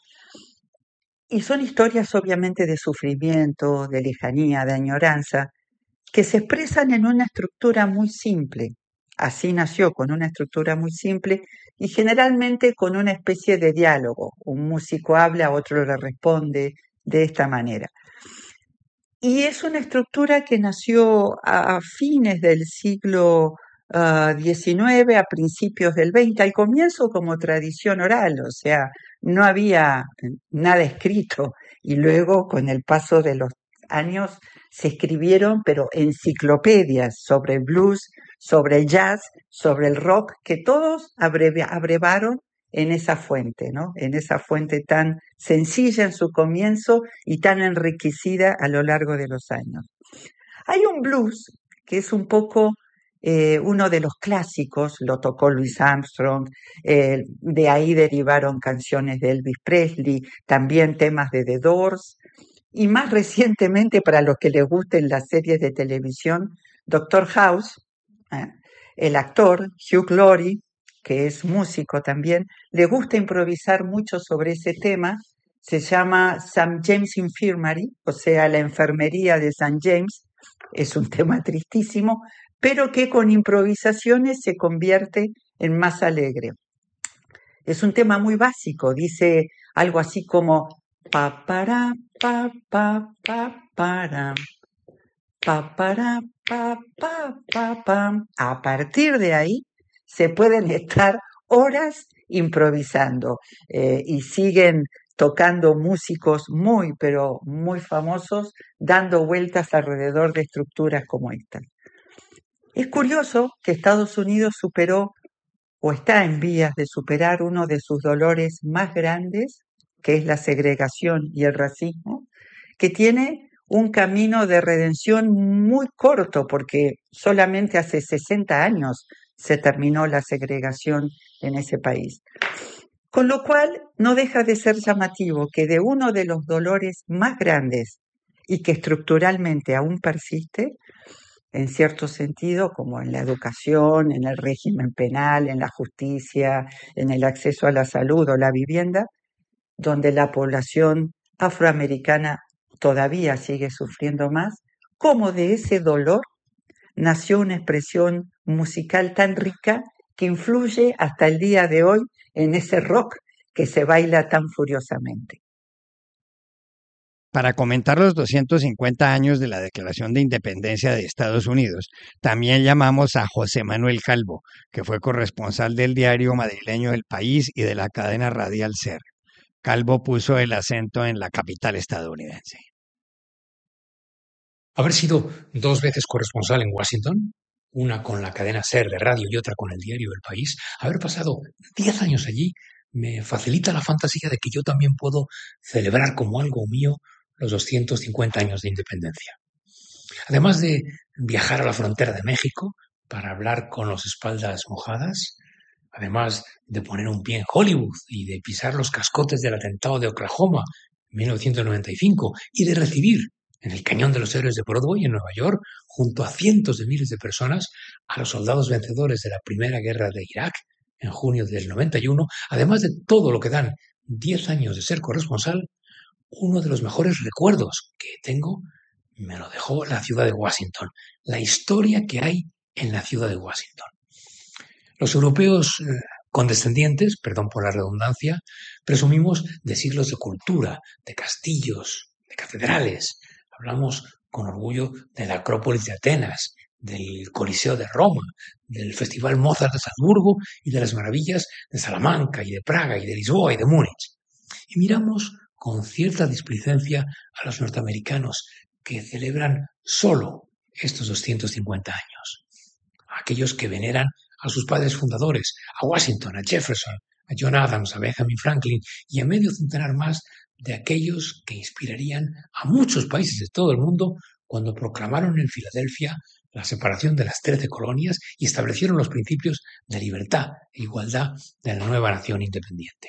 [SPEAKER 14] Y son historias obviamente de sufrimiento, de lejanía, de añoranza, que se expresan en una estructura muy simple. Así nació, con una estructura muy simple y generalmente con una especie de diálogo. Un músico habla, otro le responde de esta manera. Y es una estructura que nació a fines del siglo uh, diecinueve, a principios del veinte, al comienzo como tradición oral, o sea, no había nada escrito y luego con el paso de los años se escribieron, pero enciclopedias sobre el blues, sobre el jazz, sobre el rock, que todos abreve, abrevaron en esa fuente, ¿no? En esa fuente tan sencilla en su comienzo y tan enriquecida a lo largo de los años. Hay un blues que es un poco eh, uno de los clásicos, lo tocó Louis Armstrong, eh, de ahí derivaron canciones de Elvis Presley, también temas de The Doors, y más recientemente, para los que les gusten las series de televisión, Doctor House, eh, el actor Hugh Laurie, que es músico también, le gusta improvisar mucho sobre ese tema. Se llama Saint James Infirmary, o sea, la enfermería de Saint James. Es un tema tristísimo, pero que con improvisaciones se convierte en más alegre. Es un tema muy básico, dice algo así como pa para pa pa pa para pa para pa pa pa pa. A partir de ahí se pueden estar horas improvisando eh, y siguen tocando músicos muy pero muy famosos dando vueltas alrededor de estructuras como esta. Es curioso que Estados Unidos superó o está en vías de superar uno de sus dolores más grandes, que es la segregación y el racismo, que tiene un camino de redención muy corto, porque solamente hace sesenta años se terminó la segregación en ese país. Con lo cual, no deja de ser llamativo que de uno de los dolores más grandes y que estructuralmente aún persiste, en cierto sentido, como en la educación, en el régimen penal, en la justicia, en el acceso a la salud o la vivienda, donde la población afroamericana todavía sigue sufriendo más, como de ese dolor nació una expresión musical tan rica que influye hasta el día de hoy en ese rock que se baila tan furiosamente.
[SPEAKER 13] Para comentar los doscientos cincuenta años de la Declaración de Independencia de Estados Unidos, también llamamos a José Manuel Calvo, que fue corresponsal del diario madrileño El País y de la cadena radial SER. Calvo puso el acento en la capital estadounidense.
[SPEAKER 15] Haber sido dos veces corresponsal en Washington, una con la cadena SER de radio y otra con el diario El País, haber pasado diez años allí me facilita la fantasía de que yo también puedo celebrar como algo mío los doscientos cincuenta años de independencia. Además de viajar a la frontera de México para hablar con las espaldas mojadas, además de poner un pie en Hollywood y de pisar los cascotes del atentado de Oklahoma en mil novecientos noventa y cinco y de recibir en el Cañón de los Héroes de Broadway en Nueva York, junto a cientos de miles de personas, a los soldados vencedores de la Primera Guerra de Irak en junio del noventa y uno, además de todo lo que dan diez años de ser corresponsal, uno de los mejores recuerdos que tengo me lo dejó la ciudad de Washington, la historia que hay en la ciudad de Washington. Los europeos eh, condescendientes, perdón por la redundancia, presumimos de siglos de cultura, de castillos, de catedrales. Hablamos con orgullo de la Acrópolis de Atenas, del Coliseo de Roma, del Festival Mozart de Salzburgo y de las maravillas de Salamanca y de Praga y de Lisboa y de Múnich. Y miramos con cierta displicencia a los norteamericanos que celebran solo estos doscientos cincuenta años. A aquellos que veneran a sus padres fundadores, a Washington, a Jefferson, a John Adams, a Benjamin Franklin y a medio centenar más de aquellos que inspirarían a muchos países de todo el mundo cuando proclamaron en Filadelfia la separación de las trece colonias y establecieron los principios de libertad e igualdad de la nueva nación independiente.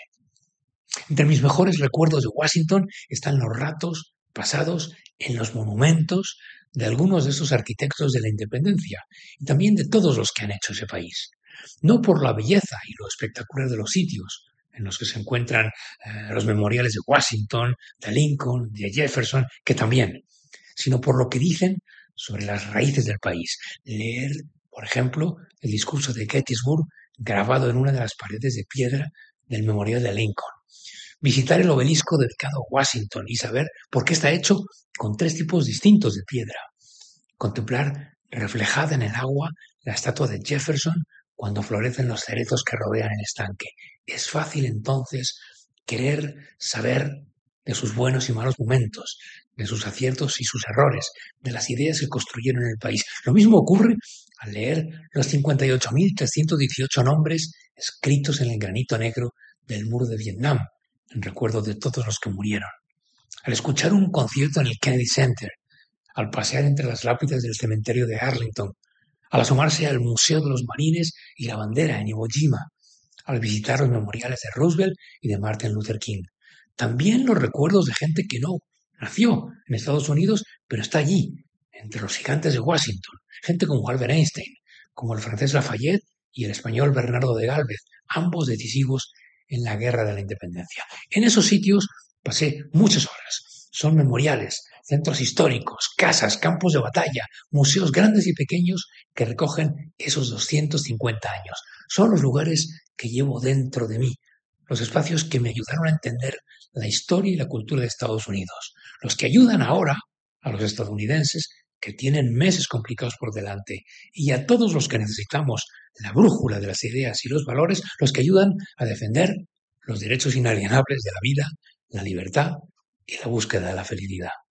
[SPEAKER 15] Entre mis mejores recuerdos de Washington están los ratos pasados en los monumentos de algunos de esos arquitectos de la independencia y también de todos los que han hecho ese país. No por la belleza y lo espectacular de los sitios en los que se encuentran eh, los memoriales de Washington, de Lincoln, de Jefferson, que también, sino por lo que dicen sobre las raíces del país. Leer, por ejemplo, el discurso de Gettysburg grabado en una de las paredes de piedra del memorial de Lincoln. Visitar el obelisco dedicado a Washington y saber por qué está hecho con tres tipos distintos de piedra. Contemplar reflejada en el agua la estatua de Jefferson cuando florecen los cerezos que rodean el estanque. Es fácil entonces querer saber de sus buenos y malos momentos, de sus aciertos y sus errores, de las ideas que construyeron el país. Lo mismo ocurre al leer los cincuenta y ocho mil trescientos dieciocho nombres escritos en el granito negro del muro de Vietnam, en recuerdo de todos los que murieron. Al escuchar un concierto en el Kennedy Center, al pasear entre las lápidas del cementerio de Arlington, al asomarse al Museo de los Marines y la bandera en Iwo Jima, al visitar los memoriales de Roosevelt y de Martin Luther King. También los recuerdos de gente que no nació en Estados Unidos, pero está allí, entre los gigantes de Washington. Gente como Albert Einstein, como el francés Lafayette y el español Bernardo de Gálvez, ambos decisivos en la Guerra de la Independencia. En esos sitios pasé muchas horas. Son memoriales, centros históricos, casas, campos de batalla, museos grandes y pequeños que recogen esos doscientos cincuenta años. Son los lugares que llevo dentro de mí, los espacios que me ayudaron a entender la historia y la cultura de Estados Unidos, los que ayudan ahora a los estadounidenses que tienen meses complicados por delante y a todos los que necesitamos la brújula de las ideas y los valores, los que ayudan a defender los derechos inalienables de la vida, la libertad y la búsqueda de la felicidad.